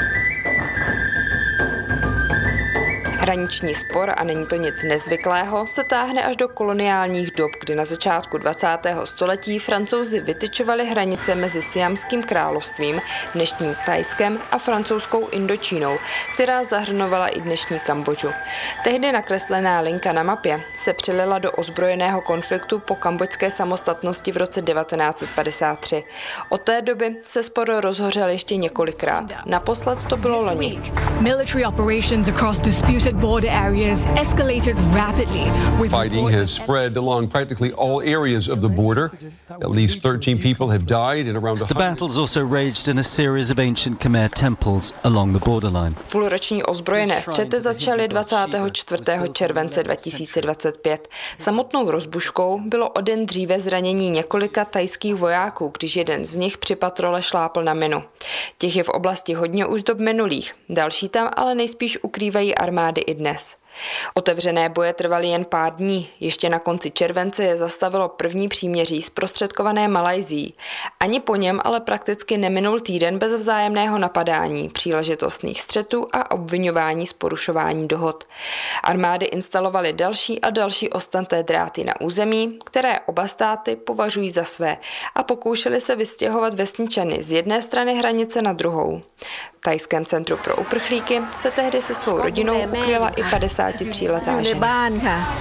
Hraniční spor, a není to nic nezvyklého, se táhne až do koloniálních dob, kdy na začátku dvacátého století Francouzi vytyčovali hranice mezi Siamským královstvím, dnešním Thajskem a francouzskou Indočínou, která zahrnovala i dnešní Kambodžu. Tehdy nakreslená linka na mapě se přilila do ozbrojeného konfliktu po kambodžské samostatnosti v roce devatenáct set padesát tři. Od té doby se spor rozhořel ještě několikrát. Naposled to bylo loni. Military operations across disputed border areas escalated rapidly. Fighting has spread along practically all areas of the border. At least thirteen people have died and around The battles also raged in a series of ancient Khmer temples along the borderline. Půlroční ozbrojené střety začaly dvacátého čtvrtého července dva tisíce dvacet pět. Samotnou rozbuškou bylo o den dříve zranění několika thajských vojáků, když jeden z nich při patrole šlápl na minu. Těch je v oblasti hodně už dob minulých. Další tam ale nejspíš ukrývají armády i dnes. Otevřené boje trvaly jen pár dní. Ještě na konci července je zastavilo první příměří zprostředkované Malajsií. Ani po něm ale prakticky neminul týden bez vzájemného napadání, příležitostných střetů a obviňování z porušování dohod. Armády instalovaly další a další ostanté dráty na území, které oba státy považují za své, a pokoušely se vystěhovat vesničany z jedné strany hranice na druhou. V thajském centru pro uprchlíky se tehdy se svou rodinou ukryla i padesát devadesátitříletá žena.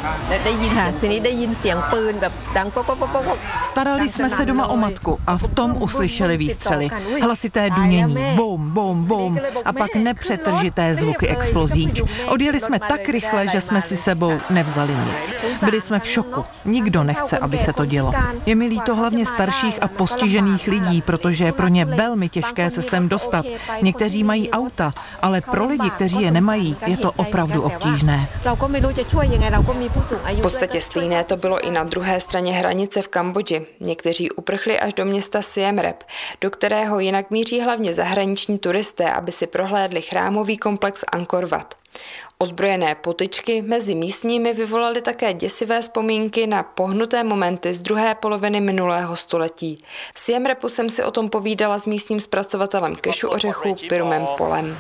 Starali jsme se doma o matku a v tom uslyšeli výstřely. Hlasité dunění, bum, bum, bum a pak nepřetržité zvuky explozí. Odjeli jsme tak rychle, že jsme si sebou nevzali nic. Byli jsme v šoku. Nikdo nechce, aby se to dělo. Je mi líto hlavně starších a postižených lidí, protože je pro ně velmi těžké se sem dostat. Někteří mají auta, ale pro lidi, kteří je nemají, je to opravdu obtížné. V podstatě stejné to bylo i na druhé straně hranice v Kambodži. Někteří uprchli až do města Siem Reap, do kterého jinak míří hlavně zahraniční turisté, aby si prohlédli chrámový komplex Angkor Wat. Ozbrojené potyčky mezi místními vyvolaly také děsivé vzpomínky na pohnuté momenty z druhé poloviny minulého století. V Siem Reapu jsem si o tom povídala s místním zpracovatelem kešu ořechů Pirumem Polem.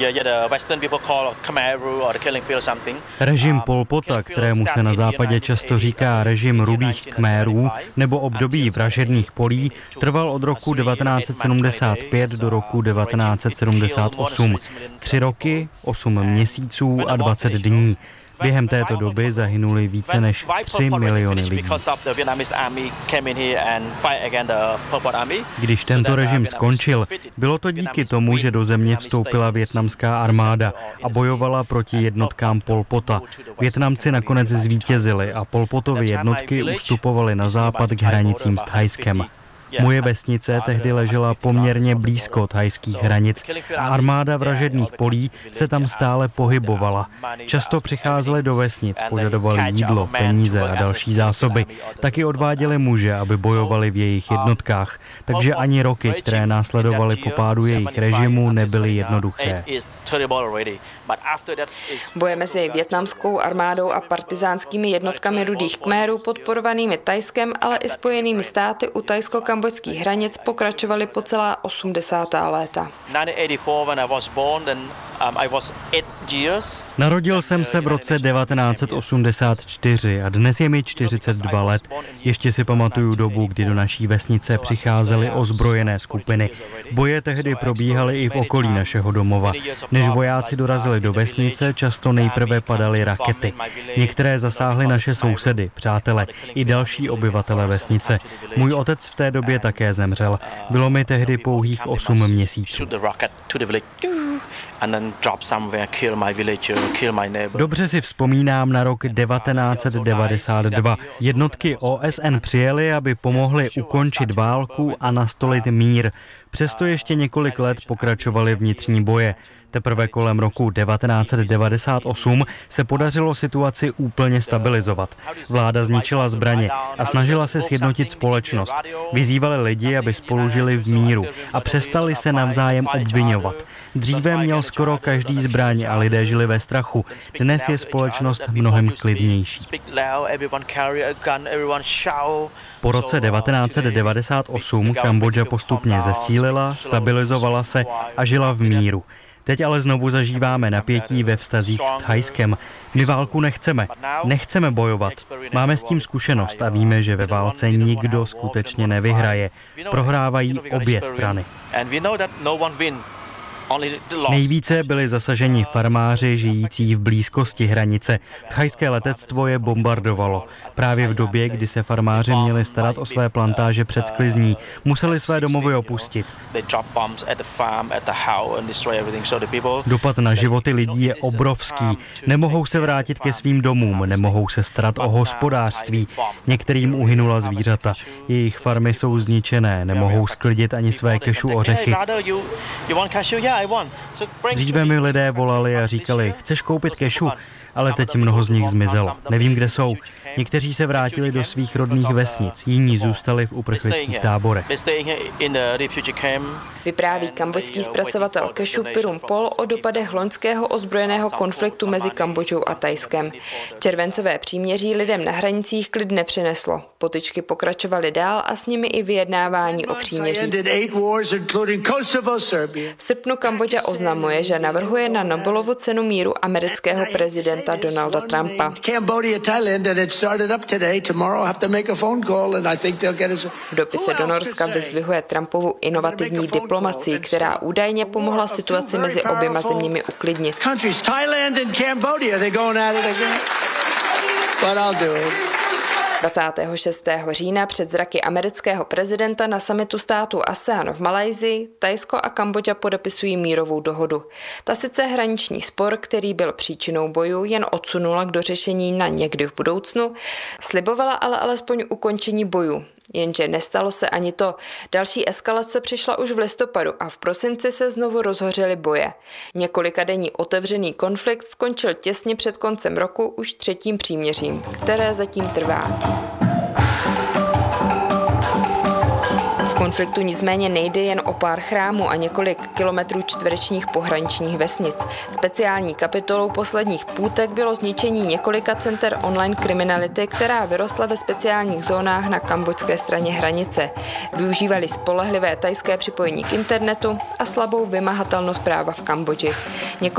Režim Pol Pota, kterému se na západě často říká režim rudých Khmerů nebo období vražedných polí, trval od roku devatenáct set sedmdesát pět do roku devatenáct set sedmdesát osm. Tři roky, osm měsíců a dvacet dní. Během této doby zahynuli více než tři miliony lidí. Když tento režim skončil, bylo to díky tomu, že do země vstoupila vietnamská armáda a bojovala proti jednotkám Pol Pota. Vietnamci nakonec zvítězili a Pol Potovy jednotky ustupovaly na západ k hranicím s Thajskem. Moje vesnice tehdy ležela poměrně blízko thajských hranic a armáda vražedných polí se tam stále pohybovala. Často přicházeli do vesnic, požadovali jídlo, peníze a další zásoby. Taky odváděli muže, aby bojovali v jejich jednotkách. Takže ani roky, které následovaly po pádu jejich režimu, nebyly jednoduché. Boje mezi vietnamskou armádou a partizánskými jednotkami rudých Khmerů podporovanými Thajskem, ale i Spojenými státy u thajsko-kambodžských hranic pokračovaly po celá osmdesátá léta. Narodil jsem se v roce devatenáct set osmdesát čtyři a dnes je mi čtyřicet dva let. Ještě si pamatuju dobu, kdy do naší vesnice přicházely ozbrojené skupiny. Boje tehdy probíhaly i v okolí našeho domova. Než vojáci dorazili do vesnice, často nejprve padaly rakety. Některé zasáhly naše sousedy, přátele i další obyvatele vesnice. Můj otec v té době také zemřel. Bylo mi tehdy pouhých osm měsíců. Dobře si vzpomínám na rok devatenáct set devadesát dva. Jednotky O S N přijely, aby pomohly ukončit válku a nastolit mír. Přesto ještě několik let pokračovaly vnitřní boje. Teprve kolem roku devatenáct set devadesát osm se podařilo situaci úplně stabilizovat. Vláda zničila zbraně a snažila se sjednotit společnost. Vyzývali lidi, aby spolu žili v míru a přestali se navzájem obvinovat. Dříve měl skoro každý zbraň a lidé žili ve strachu. Dnes je společnost mnohem klidnější. Po roce devatenáct set devadesát osm Kambodža postupně zesílila, stabilizovala se a žila v míru. Teď ale znovu zažíváme napětí ve vztazích s Thajskem. My válku nechceme. Nechceme bojovat. Máme s tím zkušenost a víme, že ve válce nikdo skutečně nevyhraje. Prohrávají obě strany. Nejvíce byli zasaženi farmáři žijící v blízkosti hranice. Thajské letectvo je bombardovalo. Právě v době, kdy se farmáři měli starat o své plantáže před sklizní, museli své domovy opustit. Dopad na životy lidí je obrovský. Nemohou se vrátit ke svým domům, nemohou se starat o hospodářství. Některým uhynula zvířata. Jejich farmy jsou zničené, nemohou sklidit ani své kešu ořechy. Dříve mi lidé volali a říkali, chceš koupit kešu? Ale teď mnoho z nich zmizelo. Nevím, kde jsou. Někteří se vrátili do svých rodných vesnic, jiní zůstali v uprchlických táborech. Vypráví kambodžský zpracovatel kešu Pirum Pol o dopadech loňského ozbrojeného konfliktu mezi Kambodžou a Thajskem. Červencové příměří lidem na hranicích klid nepřineslo. Potyčky pokračovaly dál a s nimi i vyjednávání o příměří. V srpnu Kambodža oznamuje, že navrhuje na Nobelovu cenu míru amerického prezidenta Donalda Trumpa. V dopise do Norska vyzdvihuje Trumpovu inovativní diplomacii, která údajně pomohla situaci mezi oběma zeměmi uklidnit. dvacátého šestého října před zraky amerického prezidenta na summitu států ASEAN v Malajsii Thajsko a Kambodža podepisují mírovou dohodu. Ta sice hraniční spor, který byl příčinou bojů, jen odsunula k dořešení na někdy v budoucnu, slibovala ale alespoň ukončení bojů. Jenže nestalo se ani to. Další eskalace přišla už v listopadu a v prosinci se znovu rozhořely boje. Několikadenní otevřený konflikt skončil těsně před koncem roku už třetím příměřím, které zatím trvá. V konfliktu nicméně nejde jen o pár chrámů a několik kilometrů čtverečních pohraničních vesnic. Speciální kapitolou posledních půtek bylo zničení několika center online kriminality, která vyrostla ve speciálních zónách na kambodžské straně hranice. Využívali spolehlivé thajské připojení k internetu a slabou vymahatelnost práva v Kambodži.